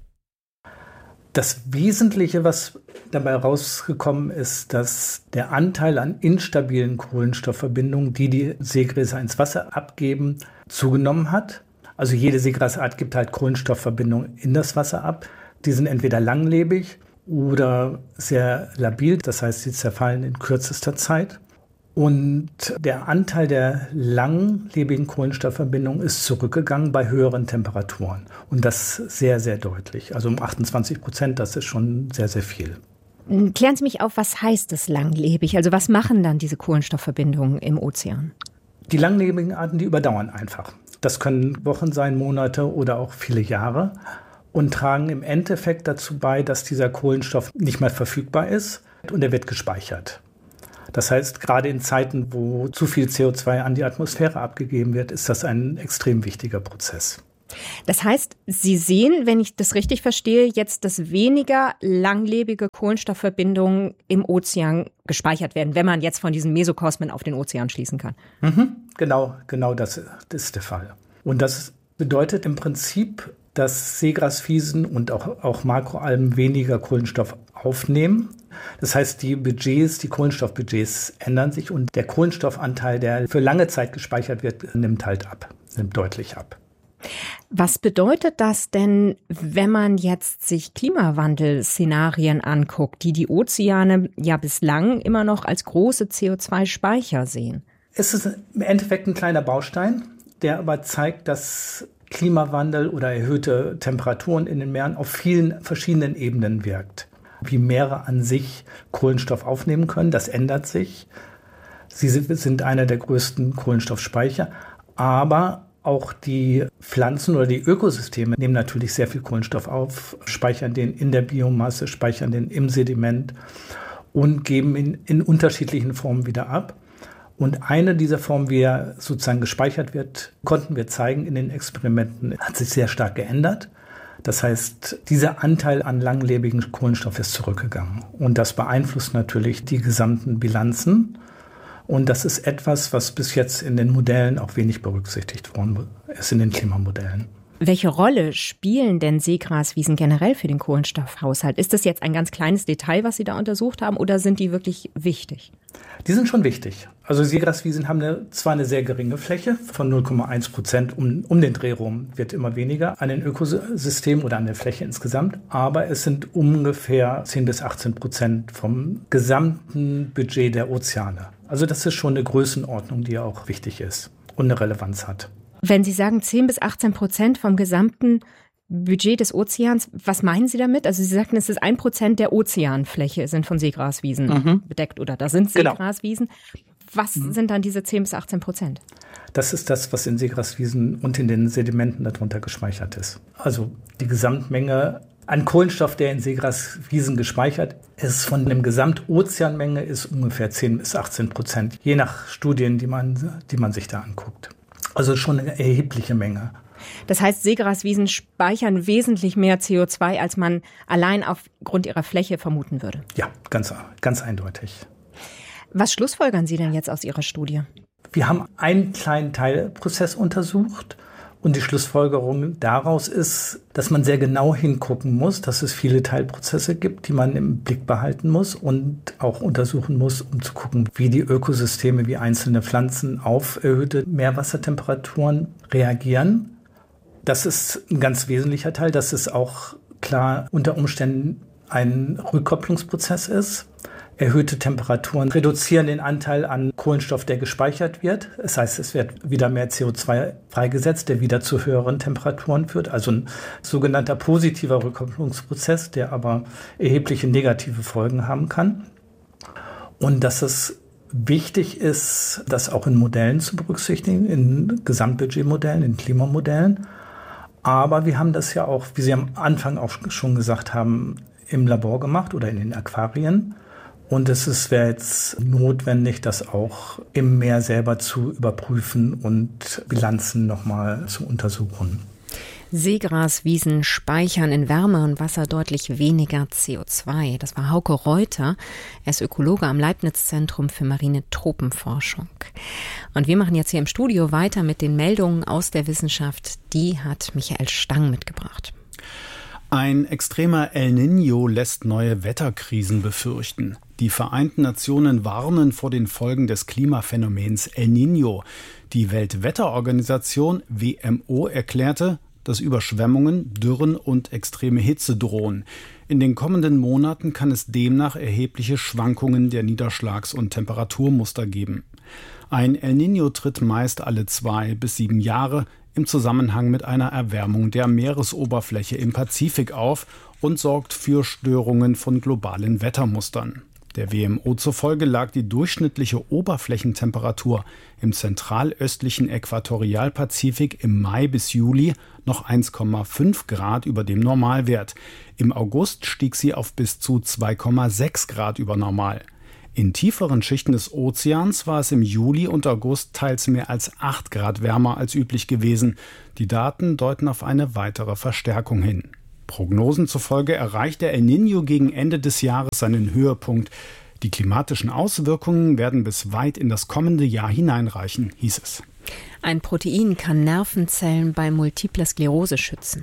Speaker 11: Das Wesentliche, was dabei rausgekommen ist, dass der Anteil an instabilen Kohlenstoffverbindungen, die die Seegräser ins Wasser abgeben, zugenommen hat. Also jede Seegrasart gibt halt Kohlenstoffverbindungen in das Wasser ab. Die sind entweder langlebig oder sehr labil, das heißt, sie zerfallen in kürzester Zeit. Und der Anteil der langlebigen Kohlenstoffverbindungen ist zurückgegangen bei höheren Temperaturen. Und das sehr, sehr deutlich. Also um achtundzwanzig Prozent, das ist schon sehr, sehr viel.
Speaker 6: Klären Sie mich auf, was heißt das langlebig? Also was machen dann diese Kohlenstoffverbindungen im Ozean?
Speaker 11: Die langlebigen Arten, die überdauern einfach. Das können Wochen sein, Monate oder auch viele Jahre. und tragen im Endeffekt dazu bei, dass dieser Kohlenstoff nicht mehr verfügbar ist und er wird gespeichert. Das heißt, gerade in Zeiten, wo zu viel C O zwei an die Atmosphäre abgegeben wird, ist das ein extrem wichtiger Prozess.
Speaker 6: Das heißt, Sie sehen, wenn ich das richtig verstehe, jetzt, dass weniger langlebige Kohlenstoffverbindungen im Ozean gespeichert werden, wenn man jetzt von diesen Mesokosmen auf den Ozean schließen kann.
Speaker 11: Mhm, genau, genau das, das ist der Fall. Und das bedeutet im Prinzip, dass Seegraswiesen und auch, auch Makroalgen weniger Kohlenstoff aufnehmen. Das heißt, die Budgets, die Kohlenstoffbudgets ändern sich und der Kohlenstoffanteil, der für lange Zeit gespeichert wird, nimmt halt ab, nimmt deutlich ab.
Speaker 6: Was bedeutet das denn, wenn man jetzt sich Klimawandelszenarien anguckt, die die Ozeane ja bislang immer noch als große C O zwei Speicher sehen?
Speaker 11: Es ist im Endeffekt ein kleiner Baustein, der aber zeigt, dass Klimawandel oder erhöhte Temperaturen in den Meeren auf vielen verschiedenen Ebenen wirkt. Wie Meere an sich Kohlenstoff aufnehmen können, das ändert sich. Sie sind einer der größten Kohlenstoffspeicher, aber auch die Pflanzen oder die Ökosysteme nehmen natürlich sehr viel Kohlenstoff auf, speichern den in der Biomasse, speichern den im Sediment und geben ihn in unterschiedlichen Formen wieder ab. Und eine dieser Formen, wie er sozusagen gespeichert wird, konnten wir zeigen in den Experimenten, hat sich sehr stark geändert. Das heißt, dieser Anteil an langlebigen Kohlenstoff ist zurückgegangen. Und das beeinflusst natürlich die gesamten Bilanzen. Und das ist etwas, was bis jetzt in den Modellen auch wenig berücksichtigt worden ist, in den Klimamodellen.
Speaker 6: Welche Rolle spielen denn Seegraswiesen generell für den Kohlenstoffhaushalt? Ist das jetzt ein ganz kleines Detail, was Sie da untersucht haben, oder sind die wirklich wichtig?
Speaker 11: Die sind schon wichtig. Also Seegraswiesen haben eine, zwar eine sehr geringe Fläche von null Komma eins Prozent um, um den Dreh rum, wird immer weniger an den Ökosystemen oder an der Fläche insgesamt, aber es sind ungefähr zehn bis achtzehn Prozent vom gesamten Budget der Ozeane. Also das ist schon eine Größenordnung, die auch wichtig ist und eine Relevanz hat.
Speaker 6: Wenn Sie sagen zehn bis achtzehn Prozent vom gesamten Budget des Ozeans, was meinen Sie damit? Also Sie sagten, es ist ein Prozent der Ozeanfläche sind von Seegraswiesen mhm. bedeckt oder da sind Seegraswiesen. Genau. Was mhm. sind dann diese zehn bis achtzehn Prozent?
Speaker 11: Das ist das, was in Seegraswiesen und in den Sedimenten darunter gespeichert ist. Also die Gesamtmenge an Kohlenstoff, der in Seegraswiesen gespeichert ist, von der Gesamtozeanmenge ist ungefähr zehn bis achtzehn Prozent, je nach Studien, die man, die man sich da anguckt. Also schon eine erhebliche Menge.
Speaker 6: Das heißt, Seegraswiesen speichern wesentlich mehr C O zwei, als man allein aufgrund ihrer Fläche vermuten würde.
Speaker 11: Ja, ganz, ganz eindeutig.
Speaker 6: Was schlussfolgern Sie denn jetzt aus Ihrer Studie?
Speaker 11: Wir haben einen kleinen Teilprozess untersucht und die Schlussfolgerung daraus ist, dass man sehr genau hingucken muss, dass es viele Teilprozesse gibt, die man im Blick behalten muss und auch untersuchen muss, um zu gucken, wie die Ökosysteme, wie einzelne Pflanzen auf erhöhte Meerwassertemperaturen reagieren. Das ist ein ganz wesentlicher Teil, dass es auch klar unter Umständen ein Rückkopplungsprozess ist. Erhöhte Temperaturen reduzieren den Anteil an Kohlenstoff, der gespeichert wird. Das heißt, es wird wieder mehr C O zwei freigesetzt, der wieder zu höheren Temperaturen führt. Also ein sogenannter positiver Rückkopplungsprozess, der aber erhebliche negative Folgen haben kann. Und dass es wichtig ist, das auch in Modellen zu berücksichtigen, in Gesamtbudgetmodellen, in Klimamodellen. Aber wir haben das ja auch, wie Sie am Anfang auch schon gesagt haben, im Labor gemacht oder in den Aquarien. Und es wäre jetzt notwendig, das auch im Meer selber zu überprüfen und Bilanzen nochmal zu untersuchen.
Speaker 6: Seegraswiesen speichern in Wärme und Wasser deutlich weniger C O zwei. Das war Hauke Reuter. Er ist Ökologe am Leibniz-Zentrum für marine Tropenforschung. Und wir machen jetzt hier im Studio weiter mit den Meldungen aus der Wissenschaft. Die hat Michael Stang mitgebracht.
Speaker 12: Ein extremer El Niño lässt neue Wetterkrisen befürchten. Die Vereinten Nationen warnen vor den Folgen des Klimaphänomens El Niño. Die Weltwetterorganisation W M O erklärte, dass Überschwemmungen, Dürren und extreme Hitze drohen. In den kommenden Monaten kann es demnach erhebliche Schwankungen der Niederschlags- und Temperaturmuster geben. Ein El Niño tritt meist alle zwei bis sieben Jahre im Zusammenhang mit einer Erwärmung der Meeresoberfläche im Pazifik auf und sorgt für Störungen von globalen Wettermustern. Der W M O zufolge lag die durchschnittliche Oberflächentemperatur im zentralöstlichen Äquatorialpazifik im Mai bis Juli noch eins Komma fünf Grad über dem Normalwert. Im August stieg sie auf bis zu zwei Komma sechs Grad über Normal. In tieferen Schichten des Ozeans war es im Juli und August teils mehr als acht Grad wärmer als üblich gewesen. Die Daten deuten auf eine weitere Verstärkung hin. Prognosen zufolge erreicht der El Niño gegen Ende des Jahres seinen Höhepunkt. Die klimatischen Auswirkungen werden bis weit in das kommende Jahr hineinreichen, hieß es.
Speaker 6: Ein Protein kann Nervenzellen bei Multipler Sklerose schützen.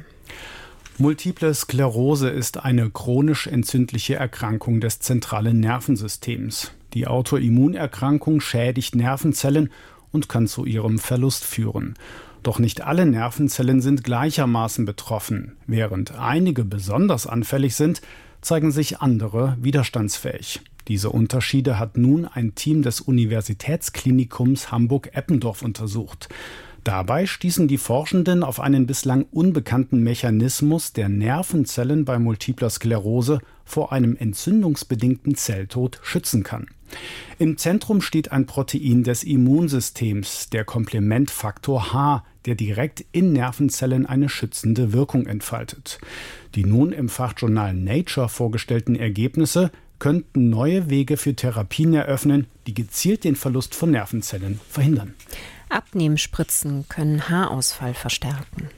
Speaker 12: Multiple Sklerose ist eine chronisch entzündliche Erkrankung des zentralen Nervensystems. Die Autoimmunerkrankung schädigt Nervenzellen und kann zu ihrem Verlust führen. Doch nicht alle Nervenzellen sind gleichermaßen betroffen. Während einige besonders anfällig sind, zeigen sich andere widerstandsfähig. Diese Unterschiede hat nun ein Team des Universitätsklinikums Hamburg-Eppendorf untersucht. Dabei stießen die Forschenden auf einen bislang unbekannten Mechanismus, der Nervenzellen bei Multipler Sklerose vor einem entzündungsbedingten Zelltod schützen kann. Im Zentrum steht ein Protein des Immunsystems, der Komplementfaktor H, der direkt in Nervenzellen eine schützende Wirkung entfaltet. Die nun im Fachjournal Nature vorgestellten Ergebnisse könnten neue Wege für Therapien eröffnen, die gezielt den Verlust von Nervenzellen verhindern.
Speaker 6: Abnehmspritzen können Haarausfall verstärken.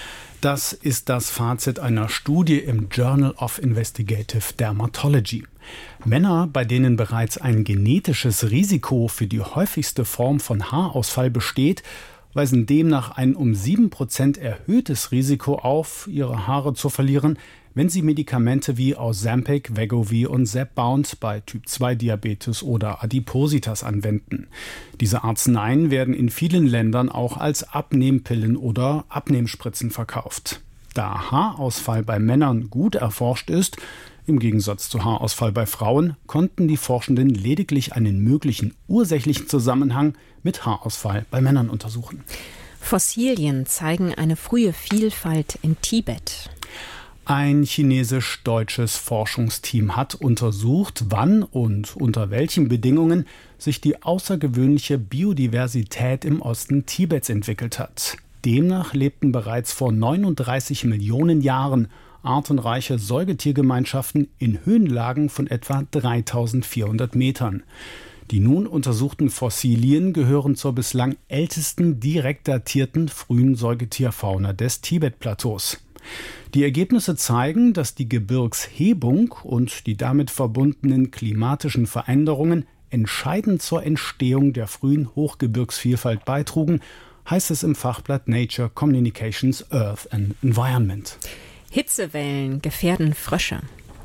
Speaker 12: Das ist das Fazit einer Studie im Journal of Investigative Dermatology. Männer, bei denen bereits ein genetisches Risiko für die häufigste Form von Haarausfall besteht, weisen demnach ein um sieben Prozent erhöhtes Risiko auf, ihre Haare zu verlieren, wenn sie Medikamente wie Ozempic, Wegovy und Zepbound bei Typ zwei Diabetes oder Adipositas anwenden. Diese Arzneien werden in vielen Ländern auch als Abnehmpillen oder Abnehmspritzen verkauft. Da Haarausfall bei Männern gut erforscht ist, im Gegensatz zu Haarausfall bei Frauen, konnten die Forschenden lediglich einen möglichen ursächlichen Zusammenhang mit Haarausfall bei Männern untersuchen.
Speaker 6: Fossilien zeigen eine frühe Vielfalt in Tibet.
Speaker 12: Ein chinesisch-deutsches Forschungsteam hat untersucht, wann und unter welchen Bedingungen sich die außergewöhnliche Biodiversität im Osten Tibets entwickelt hat. Demnach lebten bereits vor neununddreißig Millionen Jahren artenreiche Säugetiergemeinschaften in Höhenlagen von etwa dreitausendvierhundert Metern. Die nun untersuchten Fossilien gehören zur bislang ältesten direkt datierten frühen Säugetierfauna des Tibet-Plateaus. Die Ergebnisse zeigen, dass die Gebirgshebung und die damit verbundenen klimatischen Veränderungen entscheidend zur Entstehung der frühen Hochgebirgsvielfalt beitrugen, heißt es im Fachblatt Nature Communications Earth and Environment.
Speaker 6: Hitzewellen gefährden Frösche.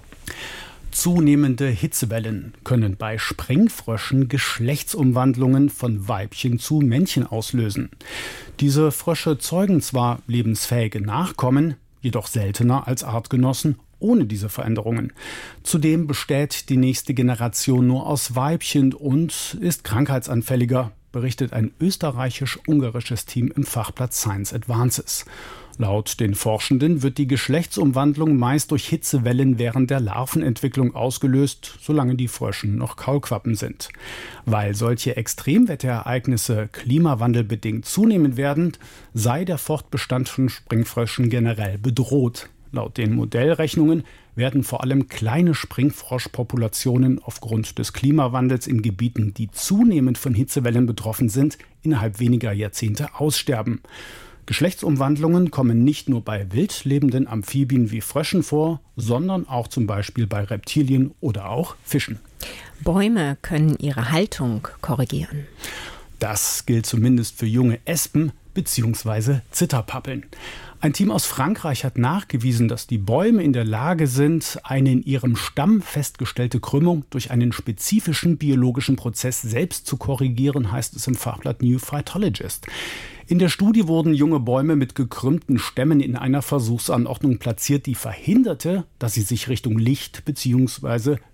Speaker 12: Zunehmende Hitzewellen können bei Springfröschen Geschlechtsumwandlungen von Weibchen zu Männchen auslösen. Diese Frösche zeugen zwar lebensfähige Nachkommen, jedoch seltener als Artgenossen ohne diese Veränderungen. Zudem besteht die nächste Generation nur aus Weibchen und ist krankheitsanfälliger, berichtet ein österreichisch-ungarisches Team im Fachblatt Science Advances. Laut den Forschenden wird die Geschlechtsumwandlung meist durch Hitzewellen während der Larvenentwicklung ausgelöst, solange die Fröschen noch Kaulquappen sind. Weil solche Extremwetterereignisse klimawandelbedingt zunehmen werden, sei der Fortbestand von Springfröschen generell bedroht. Laut den Modellrechnungen werden vor allem kleine Springfroschpopulationen aufgrund des Klimawandels in Gebieten, die zunehmend von Hitzewellen betroffen sind, innerhalb weniger Jahrzehnte aussterben. Geschlechtsumwandlungen kommen nicht nur bei wild lebenden Amphibien wie Fröschen vor, sondern auch zum Beispiel bei Reptilien oder auch Fischen.
Speaker 6: Bäume können ihre Haltung korrigieren.
Speaker 12: Das gilt zumindest für junge Espen bzw. Zitterpappeln. Ein Team aus Frankreich hat nachgewiesen, dass die Bäume in der Lage sind, eine in ihrem Stamm festgestellte Krümmung durch einen spezifischen biologischen Prozess selbst zu korrigieren, heißt es im Fachblatt New Phytologist. In der Studie wurden junge Bäume mit gekrümmten Stämmen in einer Versuchsanordnung platziert, die verhinderte, dass sie sich Richtung Licht bzw.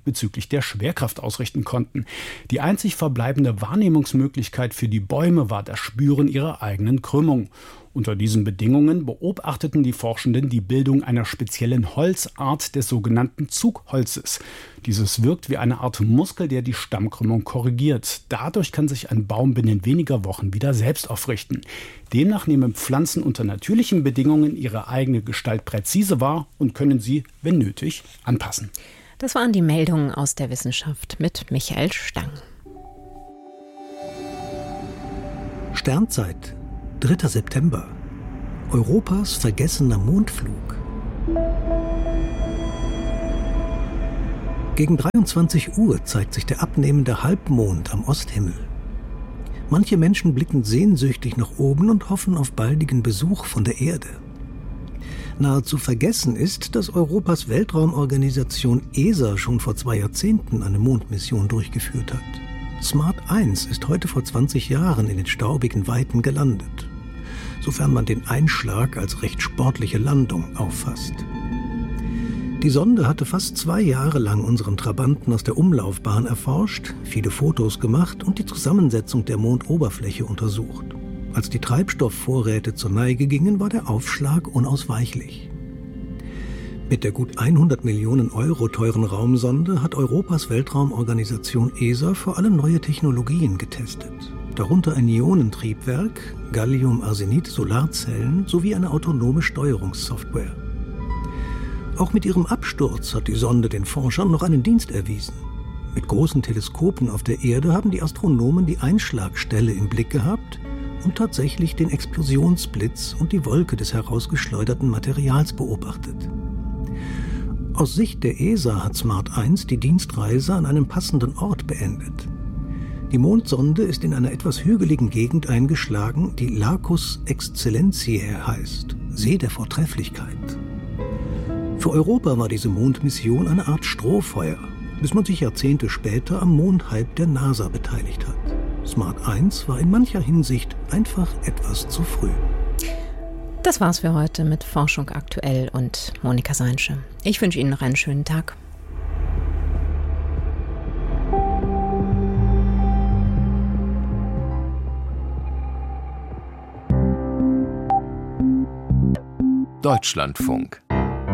Speaker 12: bezüglich der Schwerkraft ausrichten konnten. Die einzig verbleibende Wahrnehmungsmöglichkeit für die Bäume war das Spüren ihrer eigenen Krümmung. Unter diesen Bedingungen beobachteten die Forschenden die Bildung einer speziellen Holzart des sogenannten Zugholzes. Dieses wirkt wie eine Art Muskel, der die Stammkrümmung korrigiert. Dadurch kann sich ein Baum binnen weniger Wochen wieder selbst aufrichten. Demnach nehmen Pflanzen unter natürlichen Bedingungen ihre eigene Gestalt präzise wahr und können sie, wenn nötig, anpassen.
Speaker 6: Das waren die Meldungen aus der Wissenschaft mit Michael Stang.
Speaker 13: Sternzeit, dritter September. Europas vergessener Mondflug. Gegen dreiundzwanzig Uhr zeigt sich der abnehmende Halbmond am Osthimmel. Manche Menschen blicken sehnsüchtig nach oben und hoffen auf baldigen Besuch von der Erde. Nahezu vergessen ist, dass Europas Weltraumorganisation E S A schon vor zwei Jahrzehnten eine Mondmission durchgeführt hat. Smart eins ist heute vor zwanzig Jahren in den staubigen Weiten gelandet, sofern man den Einschlag als recht sportliche Landung auffasst. Die Sonde hatte fast zwei Jahre lang unseren Trabanten aus der Umlaufbahn erforscht, viele Fotos gemacht und die Zusammensetzung der Mondoberfläche untersucht. Als die Treibstoffvorräte zur Neige gingen, war der Aufschlag unausweichlich. Mit der gut hundert Millionen Euro teuren Raumsonde hat Europas Weltraumorganisation E S A vor allem neue Technologien getestet. Darunter ein Ionentriebwerk, Gallium-Arsenid-Solarzellen sowie eine autonome Steuerungssoftware. Auch mit ihrem Absturz hat die Sonde den Forschern noch einen Dienst erwiesen. Mit großen Teleskopen auf der Erde haben die Astronomen die Einschlagstelle im Blick gehabt und tatsächlich den Explosionsblitz und die Wolke des herausgeschleuderten Materials beobachtet. Aus Sicht der E S A hat Smart eins die Dienstreise an einem passenden Ort beendet. Die Mondsonde ist in einer etwas hügeligen Gegend eingeschlagen, die Lacus Excellentiae heißt, See der Vortrefflichkeit. Für Europa war diese Mondmission eine Art Strohfeuer, bis man sich Jahrzehnte später am Mondhype der NASA beteiligt hat. Smart eins war in mancher Hinsicht einfach etwas zu früh.
Speaker 6: Das war's für heute mit Forschung aktuell und Monika Seinsche. Ich wünsche Ihnen noch einen schönen Tag.
Speaker 14: Deutschlandfunk.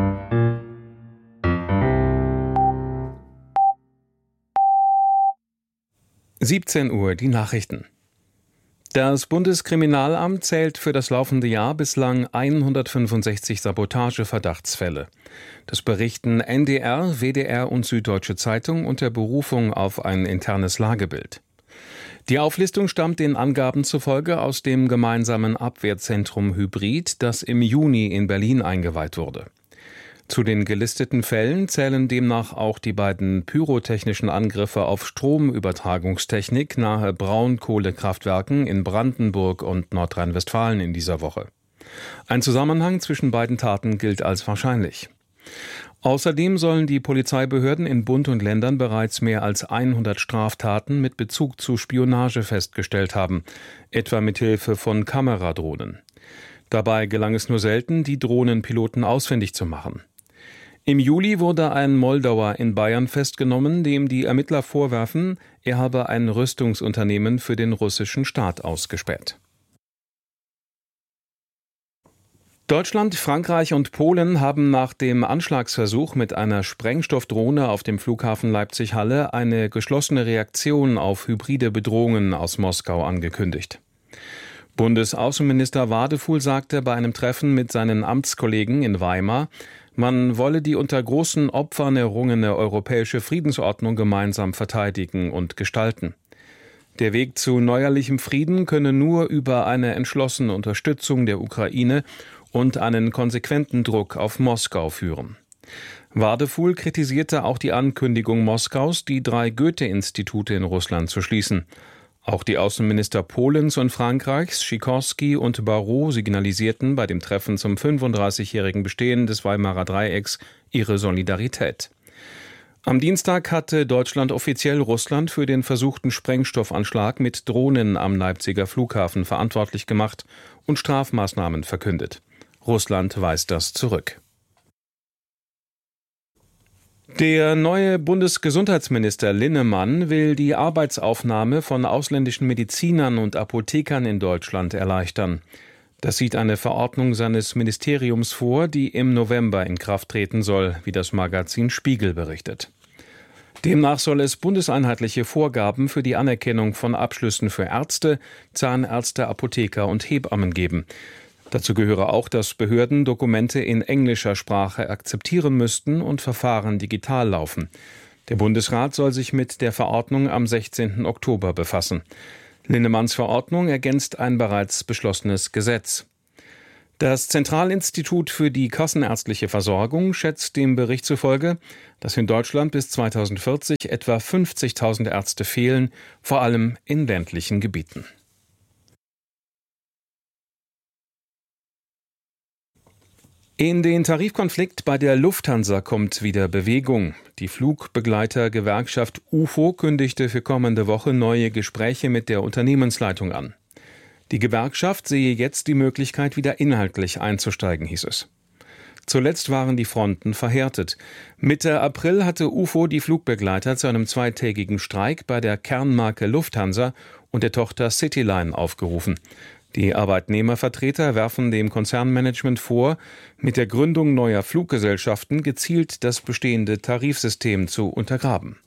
Speaker 5: siebzehn Uhr, die Nachrichten. Das Bundeskriminalamt zählt für das laufende Jahr bislang hundertfünfundsechzig Sabotageverdachtsfälle. Das berichten N D R, W D R und Süddeutsche Zeitung unter Berufung auf ein internes Lagebild. Die Auflistung stammt den Angaben zufolge aus dem gemeinsamen Abwehrzentrum Hybrid, das im Juni in Berlin eingeweiht wurde. Zu den gelisteten Fällen zählen demnach auch die beiden pyrotechnischen Angriffe auf Stromübertragungstechnik nahe Braunkohlekraftwerken in Brandenburg und Nordrhein-Westfalen in dieser Woche. Ein Zusammenhang zwischen beiden Taten gilt als wahrscheinlich. Außerdem sollen die Polizeibehörden in Bund und Ländern bereits mehr als hundert Straftaten mit Bezug zu Spionage festgestellt haben, etwa mit Hilfe von Kameradrohnen. Dabei gelang es nur selten, die Drohnenpiloten ausfindig zu machen. Im Juli wurde ein Moldauer in Bayern festgenommen, dem die Ermittler vorwerfen, er habe ein Rüstungsunternehmen für den russischen Staat ausgespäht. Deutschland, Frankreich und Polen haben nach dem Anschlagsversuch mit einer Sprengstoffdrohne auf dem Flughafen Leipzig-Halle eine geschlossene Reaktion auf hybride Bedrohungen aus Moskau angekündigt. Bundesaußenminister Wadefuhl sagte bei einem Treffen mit seinen Amtskollegen in Weimar, man wolle die unter großen Opfern errungene europäische Friedensordnung gemeinsam verteidigen und gestalten. Der Weg zu neuerlichem Frieden könne nur über eine entschlossene Unterstützung der Ukraine und einen konsequenten Druck auf Moskau führen. Wadefuhl kritisierte auch die Ankündigung Moskaus, die drei Goethe-Institute in Russland zu schließen. Auch die Außenminister Polens und Frankreichs, Sikorski und Barrot, signalisierten bei dem Treffen zum fünfunddreißigjährigen Bestehen des Weimarer Dreiecks ihre Solidarität. Am Dienstag hatte Deutschland offiziell Russland für den versuchten Sprengstoffanschlag mit Drohnen am Leipziger Flughafen verantwortlich gemacht und Strafmaßnahmen verkündet. Russland weist das zurück. Der neue Bundesgesundheitsminister Linnemann will die Arbeitsaufnahme von ausländischen Medizinern und Apothekern in Deutschland erleichtern. Das sieht eine Verordnung seines Ministeriums vor, die im November in Kraft treten soll, wie das Magazin Spiegel berichtet. Demnach soll es bundeseinheitliche Vorgaben für die Anerkennung von Abschlüssen für Ärzte, Zahnärzte, Apotheker und Hebammen geben. Dazu gehöre auch, dass Behörden Dokumente in englischer Sprache akzeptieren müssten und Verfahren digital laufen. Der Bundesrat soll sich mit der Verordnung am sechzehnten Oktober befassen. Linnemanns Verordnung ergänzt ein bereits beschlossenes Gesetz. Das Zentralinstitut für die kassenärztliche Versorgung schätzt dem Bericht zufolge, dass in Deutschland bis zweitausendvierzig etwa fünfzigtausend Ärzte fehlen, vor allem in ländlichen Gebieten. In den Tarifkonflikt bei der Lufthansa kommt wieder Bewegung. Die Flugbegleitergewerkschaft U F O kündigte für kommende Woche neue Gespräche mit der Unternehmensleitung an. Die Gewerkschaft sehe jetzt die Möglichkeit, wieder inhaltlich einzusteigen, hieß es. Zuletzt waren die Fronten verhärtet. Mitte April hatte U F O die Flugbegleiter zu einem zweitägigen Streik bei der Kernmarke Lufthansa und der Tochter Cityline aufgerufen. Die Arbeitnehmervertreter werfen dem Konzernmanagement vor, mit der Gründung neuer Fluggesellschaften gezielt das bestehende Tarifsystem zu untergraben.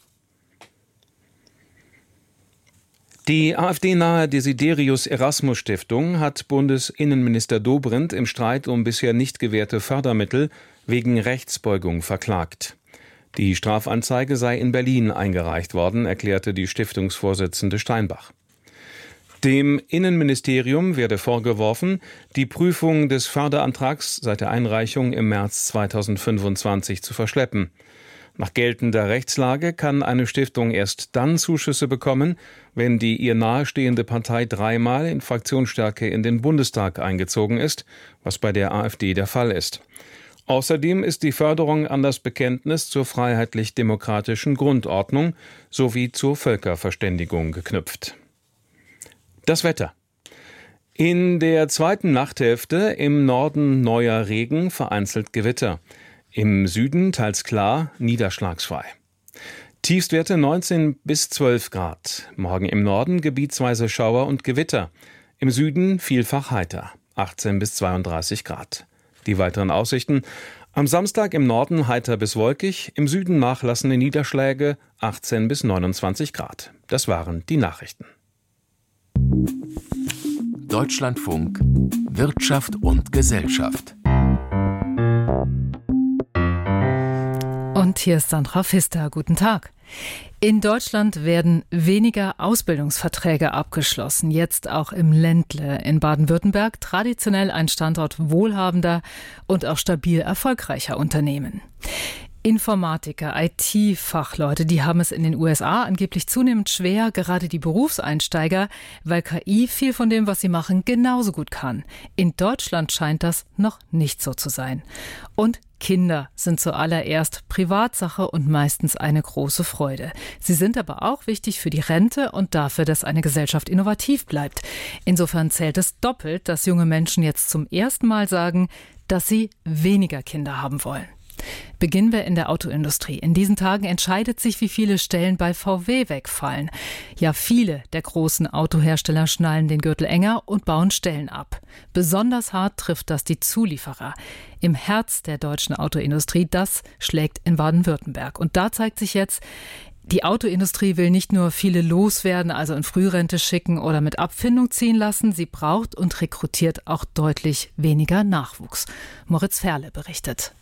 Speaker 5: Die AfD-nahe Desiderius-Erasmus-Stiftung hat Bundesinnenminister Dobrindt im Streit um bisher nicht gewährte Fördermittel wegen Rechtsbeugung verklagt. Die Strafanzeige sei in Berlin eingereicht worden, erklärte die Stiftungsvorsitzende Steinbach. Dem Innenministerium werde vorgeworfen, die Prüfung des Förderantrags seit der Einreichung im März zweitausendfünfundzwanzig zu verschleppen. Nach geltender Rechtslage kann eine Stiftung erst dann Zuschüsse bekommen, wenn die ihr nahestehende Partei dreimal in Fraktionsstärke in den Bundestag eingezogen ist, was bei der AfD der Fall ist. Außerdem ist die Förderung an das Bekenntnis zur freiheitlich-demokratischen Grundordnung sowie zur Völkerverständigung geknüpft. Das Wetter. In der zweiten Nachthälfte im Norden neuer Regen, vereinzelt Gewitter. Im Süden teils klar, niederschlagsfrei. Tiefstwerte neunzehn bis zwölf Grad. Morgen im Norden gebietsweise Schauer und Gewitter. Im Süden vielfach heiter, achtzehn bis zweiunddreißig Grad. Die weiteren Aussichten: am Samstag im Norden heiter bis wolkig, im Süden nachlassende Niederschläge, achtzehn bis neunundzwanzig Grad. Das waren die Nachrichten.
Speaker 14: Deutschlandfunk Wirtschaft und Gesellschaft.
Speaker 15: Und hier ist Sandra Pfister. Guten Tag. In Deutschland werden weniger Ausbildungsverträge abgeschlossen, jetzt auch im Ländle. In Baden-Württemberg traditionell ein Standort wohlhabender und auch stabil erfolgreicher Unternehmen. Informatiker, I T-Fachleute, die haben es in den U S A angeblich zunehmend schwer, gerade die Berufseinsteiger, weil K I viel von dem, was sie machen, genauso gut kann. In Deutschland scheint das noch nicht so zu sein. Und Kinder sind zuallererst Privatsache und meistens eine große Freude. Sie sind aber auch wichtig für die Rente und dafür, dass eine Gesellschaft innovativ bleibt. Insofern zählt es doppelt, dass junge Menschen jetzt zum ersten Mal sagen, dass sie weniger Kinder haben wollen. Beginnen wir in der Autoindustrie. In diesen Tagen entscheidet sich, wie viele Stellen bei V W wegfallen. Ja, viele der großen Autohersteller schnallen den Gürtel enger und bauen Stellen ab. Besonders hart trifft das die Zulieferer. Im Herz der deutschen Autoindustrie, das schlägt in Baden-Württemberg. Und da zeigt sich jetzt, die Autoindustrie will nicht nur viele loswerden, also in Frührente schicken oder mit Abfindung ziehen lassen. Sie braucht und rekrutiert auch deutlich weniger Nachwuchs. Moritz Ferle berichtet.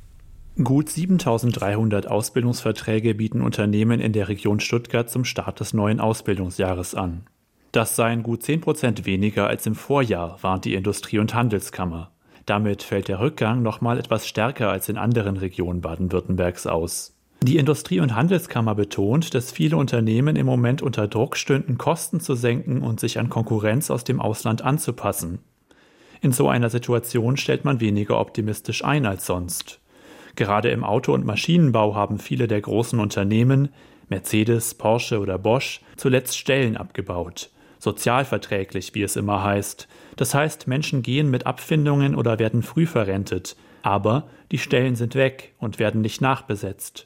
Speaker 16: Gut siebentausenddreihundert Ausbildungsverträge bieten Unternehmen in der Region Stuttgart zum Start des neuen Ausbildungsjahres an. Das seien gut zehn Prozent weniger als im Vorjahr, warnt die Industrie- und Handelskammer. Damit fällt der Rückgang noch mal etwas stärker als in anderen Regionen Baden-Württembergs aus. Die Industrie- und Handelskammer betont, dass viele Unternehmen im Moment unter Druck stünden, Kosten zu senken und sich an Konkurrenz aus dem Ausland anzupassen. In so einer Situation stellt man weniger optimistisch ein als sonst. Gerade im Auto- und Maschinenbau haben viele der großen Unternehmen, Mercedes, Porsche oder Bosch, zuletzt Stellen abgebaut. Sozialverträglich, wie es immer heißt. Das heißt, Menschen gehen mit Abfindungen oder werden früh verrentet. Aber die Stellen sind weg und werden nicht nachbesetzt.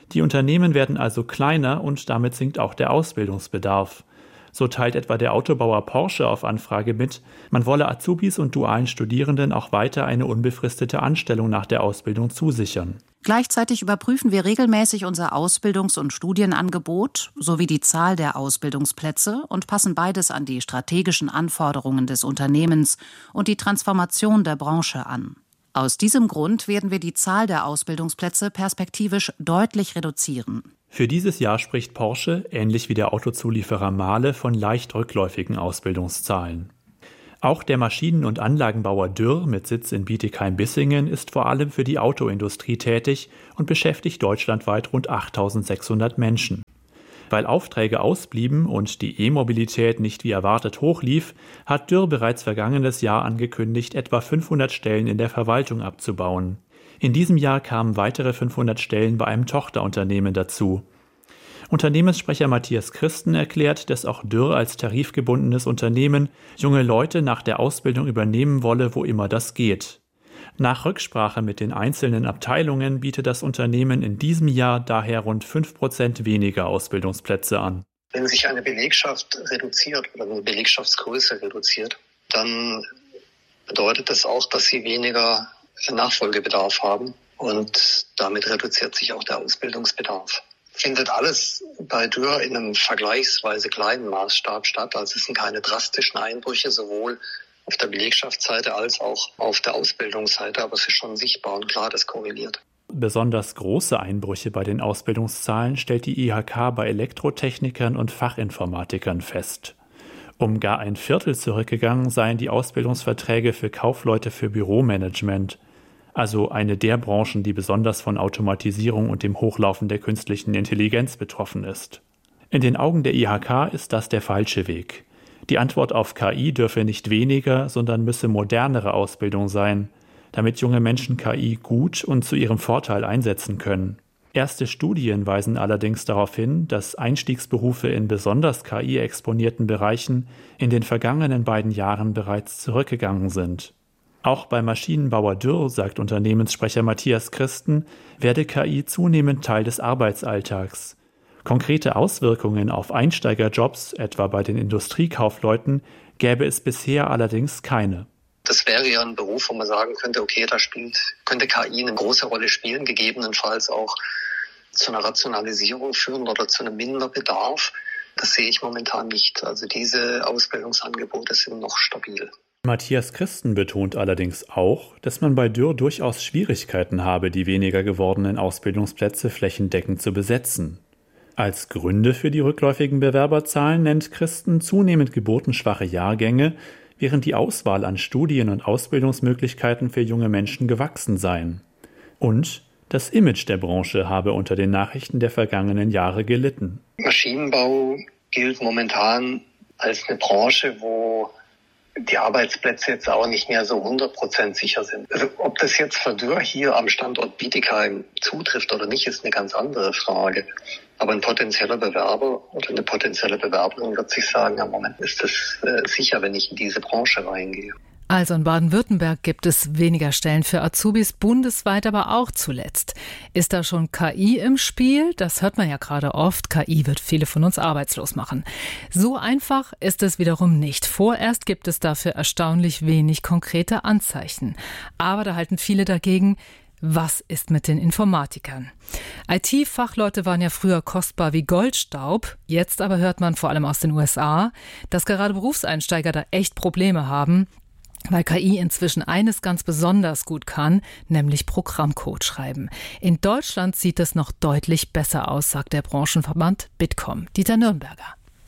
Speaker 16: Die Unternehmen werden also kleiner und damit sinkt auch der Ausbildungsbedarf. So teilt etwa der Autobauer Porsche auf Anfrage mit, man wolle Azubis und dualen Studierenden auch weiter eine unbefristete Anstellung nach der Ausbildung zusichern.
Speaker 17: Gleichzeitig überprüfen wir regelmäßig unser Ausbildungs- und Studienangebot sowie die Zahl der Ausbildungsplätze und passen beides an die strategischen Anforderungen des Unternehmens und die Transformation der Branche an. Aus diesem Grund werden wir die Zahl der Ausbildungsplätze perspektivisch deutlich reduzieren.
Speaker 16: Für dieses Jahr spricht Porsche, ähnlich wie der Autozulieferer Mahle, von leicht rückläufigen Ausbildungszahlen. Auch der Maschinen- und Anlagenbauer Dürr mit Sitz in Bietigheim-Bissingen ist vor allem für die Autoindustrie tätig und beschäftigt deutschlandweit rund achttausendsechshundert Menschen. Weil Aufträge ausblieben und die E-Mobilität nicht wie erwartet hochlief, hat Dürr bereits vergangenes Jahr angekündigt, etwa fünfhundert Stellen in der Verwaltung abzubauen. In diesem Jahr kamen weitere fünfhundert Stellen bei einem Tochterunternehmen dazu. Unternehmenssprecher Matthias Christen erklärt, dass auch Dürr als tarifgebundenes Unternehmen junge Leute nach der Ausbildung übernehmen wolle, wo immer das geht. Nach Rücksprache mit den einzelnen Abteilungen bietet das Unternehmen in diesem Jahr daher rund fünf Prozent weniger Ausbildungsplätze an.
Speaker 18: Wenn sich eine Belegschaft reduziert oder eine Belegschaftsgröße reduziert, dann bedeutet das auch, dass sie weniger Nachfolgebedarf haben und damit reduziert sich auch der Ausbildungsbedarf. Findet alles bei Dürr in einem vergleichsweise kleinen Maßstab statt, also es sind keine drastischen Einbrüche, sowohl auf der Belegschaftsseite als auch auf der Ausbildungsseite, aber es ist schon sichtbar und klar, das korreliert.
Speaker 16: Besonders große Einbrüche bei den Ausbildungszahlen stellt die I H K bei Elektrotechnikern und Fachinformatikern fest. Um gar ein Viertel zurückgegangen seien die Ausbildungsverträge für Kaufleute für Büromanagement, also eine der Branchen, die besonders von Automatisierung und dem Hochlaufen der künstlichen Intelligenz betroffen ist. In den Augen der I H K ist das der falsche Weg. Die Antwort auf K I dürfe nicht weniger, sondern müsse modernere Ausbildung sein, damit junge Menschen K I gut und zu ihrem Vorteil einsetzen können. Erste Studien weisen allerdings darauf hin, dass Einstiegsberufe in besonders K I-exponierten Bereichen in den vergangenen beiden Jahren bereits zurückgegangen sind. Auch bei Maschinenbauer Dürr, sagt Unternehmenssprecher Matthias Christen, werde K I zunehmend Teil des Arbeitsalltags. Konkrete Auswirkungen auf Einsteigerjobs, etwa bei den Industriekaufleuten, gäbe es bisher allerdings keine.
Speaker 18: Das wäre ja ein Beruf, wo man sagen könnte, okay, da spielt, könnte K I eine große Rolle spielen, gegebenenfalls auch zu einer Rationalisierung führen oder zu einem Minderbedarf. Das sehe ich momentan nicht. Also diese Ausbildungsangebote sind noch stabil.
Speaker 16: Matthias Christen betont allerdings auch, dass man bei Dürr durchaus Schwierigkeiten habe, die weniger gewordenen Ausbildungsplätze flächendeckend zu besetzen. Als Gründe für die rückläufigen Bewerberzahlen nennt Christen zunehmend geburtenschwache Jahrgänge, während die Auswahl an Studien- und Ausbildungsmöglichkeiten für junge Menschen gewachsen seien. Und das Image der Branche habe unter den Nachrichten der vergangenen Jahre gelitten.
Speaker 18: Maschinenbau gilt momentan als eine Branche, wo die Arbeitsplätze jetzt auch nicht mehr so hundert Prozent sicher sind. Also ob das jetzt für Dürr hier am Standort Bietigheim zutrifft oder nicht, ist eine ganz andere Frage. Aber ein potenzieller Bewerber oder eine potenzielle Bewerberin wird sich sagen, im Moment ist das äh, sicher, wenn ich in diese Branche reingehe.
Speaker 15: Also in Baden-Württemberg gibt es weniger Stellen für Azubis, bundesweit aber auch zuletzt. Ist da schon K I im Spiel? Das hört man ja gerade oft. K I wird viele von uns arbeitslos machen. So einfach ist es wiederum nicht. Vorerst gibt es dafür erstaunlich wenig konkrete Anzeichen. Aber da halten viele dagegen. Was ist mit den Informatikern? I T-Fachleute waren ja früher kostbar wie Goldstaub. Jetzt aber hört man vor allem aus den U S A, dass gerade Berufseinsteiger da echt Probleme haben, weil K I inzwischen eines ganz besonders gut kann, nämlich Programmcode schreiben. In Deutschland sieht es noch deutlich besser aus, sagt der Branchenverband Bitkom. Dieter Nürnberger.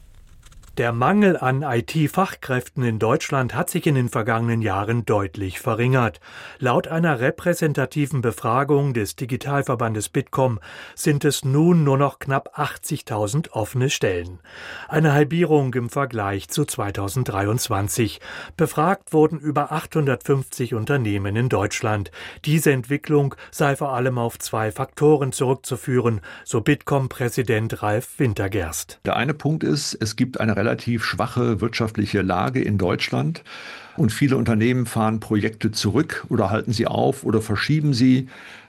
Speaker 19: Der Mangel an I T-Fachkräften in Deutschland hat sich in den vergangenen Jahren deutlich verringert. Laut einer repräsentativen Befragung des Digitalverbandes Bitkom sind es nun nur noch knapp achtzigtausend offene Stellen. Eine Halbierung im Vergleich zu zweitausenddreiundzwanzig. Befragt wurden über achthundertfünfzig Unternehmen in Deutschland. Diese Entwicklung sei vor allem auf zwei Faktoren zurückzuführen, so Bitkom-Präsident Ralf Wintergerst.
Speaker 20: Der eine Punkt ist, es gibt eine relativ schwache wirtschaftliche Lage in Deutschland und viele Unternehmen fahren Projekte zurück oder halten sie auf oder verschieben sie.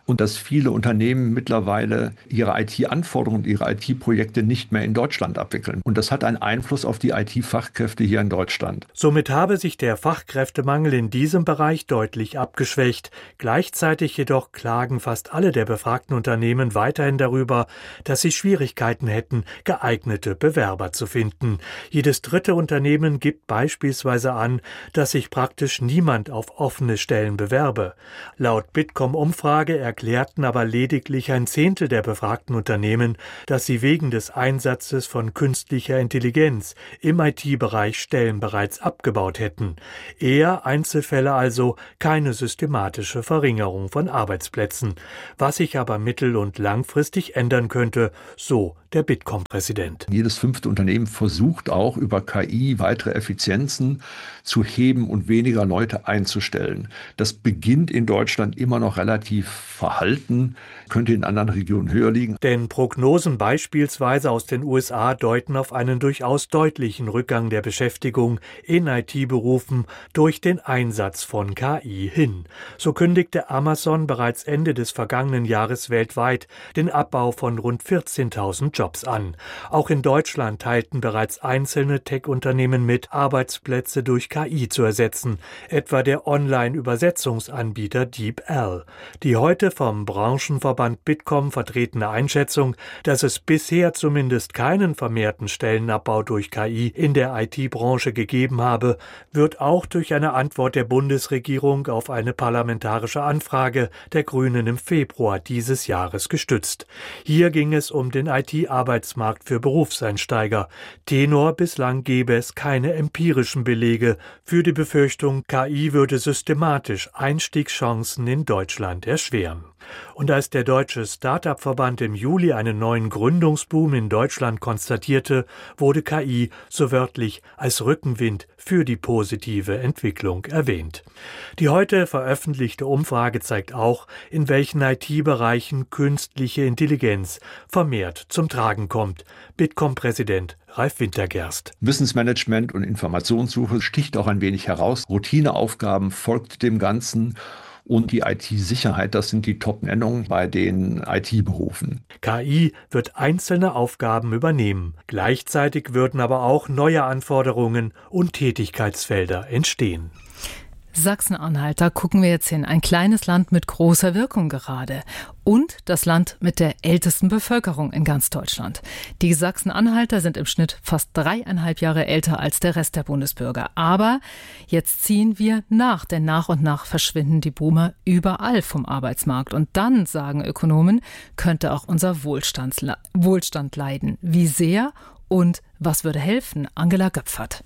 Speaker 20: und dass viele Unternehmen mittlerweile ihre I T-Anforderungen und ihre I T-Projekte nicht mehr in Deutschland abwickeln. Und das hat einen Einfluss auf die I T-Fachkräfte hier in Deutschland.
Speaker 19: Somit habe sich der Fachkräftemangel in diesem Bereich deutlich abgeschwächt. Gleichzeitig jedoch klagen fast alle der befragten Unternehmen weiterhin darüber, dass sie Schwierigkeiten hätten, geeignete Bewerber zu finden. Jedes dritte Unternehmen gibt beispielsweise an, dass sich praktisch niemand auf offene Stellen bewerbe. Laut Bitkom-Umfrage erklärten aber lediglich ein Zehntel der befragten Unternehmen, dass sie wegen des Einsatzes von künstlicher Intelligenz im I T-Bereich Stellen bereits abgebaut hätten. Eher Einzelfälle also, keine systematische Verringerung von Arbeitsplätzen. Was sich aber mittel- und langfristig ändern könnte, so der Bitkom-Präsident.
Speaker 20: Jedes fünfte Unternehmen versucht auch über K I weitere Effizienzen zu heben und weniger Leute einzustellen. Das beginnt in Deutschland immer noch relativ verhalten, könnte in anderen Regionen höher liegen.
Speaker 19: Denn Prognosen beispielsweise aus den U S A deuten auf einen durchaus deutlichen Rückgang der Beschäftigung in I T-Berufen durch den Einsatz von K I hin. So kündigte Amazon bereits Ende des vergangenen Jahres weltweit den Abbau von rund vierzehntausend Jobs an. Auch in Deutschland teilten bereits einzelne Tech-Unternehmen mit, Arbeitsplätze durch K I zu ersetzen, etwa der Online-Übersetzungsanbieter DeepL. Die heute vom Branchenverband Bitkom vertretene Einschätzung, dass es bisher zumindest keinen vermehrten Stellenabbau durch K I in der I T-Branche gegeben habe, wird auch durch eine Antwort der Bundesregierung auf eine parlamentarische Anfrage der Grünen im Februar dieses Jahres gestützt. Hier ging es um den I T-Arbeitsmarkt für Berufseinsteiger. Tenor: bislang gebe es keine empirischen Belege für die Befürchtung, K I würde systematisch Einstiegschancen in Deutschland erschweren. Und als der Deutsche Start-up-Verband im Juli einen neuen Gründungsboom in Deutschland konstatierte, wurde K I so wörtlich als Rückenwind für die positive Entwicklung erwähnt. Die heute veröffentlichte Umfrage zeigt auch, in welchen I T-Bereichen künstliche Intelligenz vermehrt zum Tragen kommt. Bitkom-Präsident Ralf Wintergerst.
Speaker 20: Wissensmanagement und Informationssuche sticht auch ein wenig heraus. Routineaufgaben folgt dem Ganzen. Und die I T-Sicherheit, das sind die Top-Nennungen bei den I T-Berufen.
Speaker 19: K I wird einzelne Aufgaben übernehmen. Gleichzeitig würden aber auch neue Anforderungen und Tätigkeitsfelder entstehen.
Speaker 15: Sachsen-Anhalt, da gucken wir jetzt hin. Ein kleines Land mit großer Wirkung gerade. Und das Land mit der ältesten Bevölkerung in ganz Deutschland. Die Sachsen-Anhalter sind im Schnitt fast dreieinhalb Jahre älter als der Rest der Bundesbürger. Aber jetzt ziehen wir nach, denn nach und nach verschwinden die Boomer überall vom Arbeitsmarkt. Und dann, sagen Ökonomen, könnte auch unser Wohlstandsle- Wohlstand leiden. Wie sehr und was würde helfen? Angela Göpfert.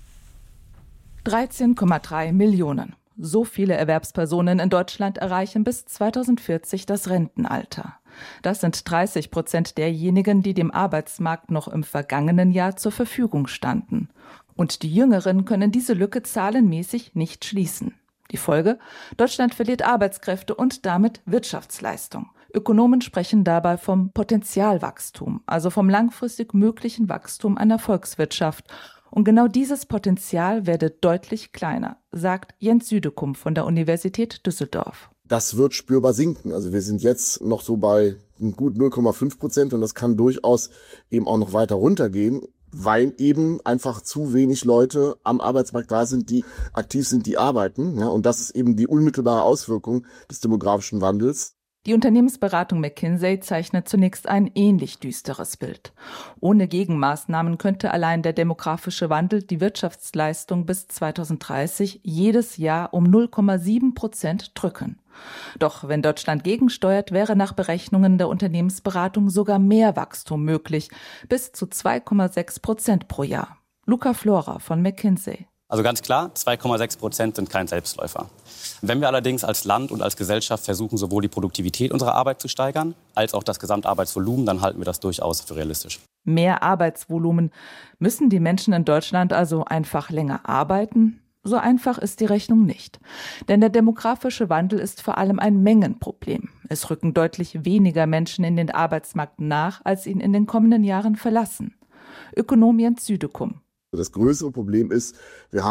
Speaker 21: dreizehn Komma drei Millionen. So viele Erwerbspersonen in Deutschland erreichen bis zweitausendvierzig das Rentenalter. Das sind dreißig Prozent derjenigen, die dem Arbeitsmarkt noch im vergangenen Jahr zur Verfügung standen. Und die Jüngeren können diese Lücke zahlenmäßig nicht schließen. Die Folge? Deutschland verliert Arbeitskräfte und damit Wirtschaftsleistung. Ökonomen sprechen dabei vom Potentialwachstum, also vom langfristig möglichen Wachstum einer Volkswirtschaft. Und genau dieses Potenzial werde deutlich kleiner, sagt Jens Südekum von der Universität Düsseldorf.
Speaker 22: Das wird spürbar sinken. Also wir sind jetzt noch so bei gut null Komma fünf Prozent und das kann durchaus eben auch noch weiter runtergehen, weil eben einfach zu wenig Leute am Arbeitsmarkt da sind, die aktiv sind, die arbeiten. Ja, und das ist eben die unmittelbare Auswirkung des demografischen Wandels.
Speaker 21: Die Unternehmensberatung McKinsey zeichnet zunächst ein ähnlich düsteres Bild. Ohne Gegenmaßnahmen könnte allein der demografische Wandel die Wirtschaftsleistung bis zweitausenddreißig jedes Jahr um null Komma sieben Prozent drücken. Doch wenn Deutschland gegensteuert, wäre nach Berechnungen der Unternehmensberatung sogar mehr Wachstum möglich, bis zu zwei Komma sechs Prozent pro Jahr. Luca Flora von McKinsey.
Speaker 23: Also ganz klar, zwei Komma sechs Prozent sind kein Selbstläufer. Wenn wir allerdings als Land und als Gesellschaft versuchen, sowohl die Produktivität unserer Arbeit zu steigern, als auch das Gesamtarbeitsvolumen, dann halten wir das durchaus für realistisch.
Speaker 21: Mehr Arbeitsvolumen. Müssen die Menschen in Deutschland also einfach länger arbeiten? So einfach ist die Rechnung nicht. Denn der demografische Wandel ist vor allem ein Mengenproblem. Es rücken deutlich weniger Menschen in den Arbeitsmarkt nach, als ihn in den kommenden Jahren verlassen. Ökonom Jens Südekum.
Speaker 22: Das größere Problem ist, wir haben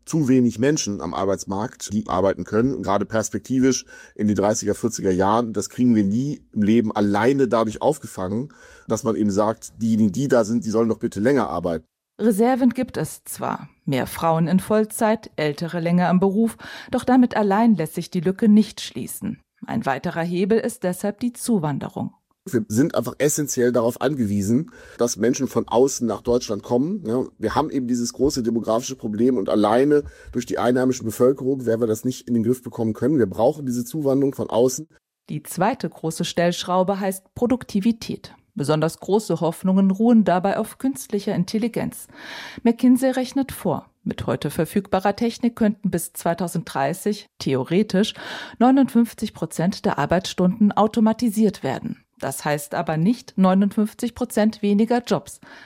Speaker 22: zu wenig Menschen am Arbeitsmarkt, die arbeiten können, gerade perspektivisch in den dreißiger, vierziger Jahren. Das kriegen wir nie im Leben alleine dadurch aufgefangen, dass man eben sagt, diejenigen, die da sind, die sollen doch bitte länger arbeiten.
Speaker 21: Reserven gibt es zwar, mehr Frauen in Vollzeit, Ältere länger im Beruf, doch damit allein lässt sich die Lücke nicht schließen. Ein weiterer Hebel ist deshalb die Zuwanderung.
Speaker 22: Wir sind einfach essentiell darauf angewiesen, dass Menschen von außen nach Deutschland kommen. Ja, wir haben eben dieses große demografische Problem und alleine durch die einheimische Bevölkerung werden wir das nicht in den Griff bekommen können. Wir brauchen diese Zuwanderung von außen.
Speaker 21: Die zweite große Stellschraube heißt Produktivität. Besonders große Hoffnungen ruhen dabei auf künstlicher Intelligenz. McKinsey rechnet vor, mit heute verfügbarer Technik könnten bis zweitausenddreißig theoretisch neunundfünfzig Prozent der Arbeitsstunden automatisiert werden. Das heißt aber nicht neunundfünfzig Prozent weniger Jobs.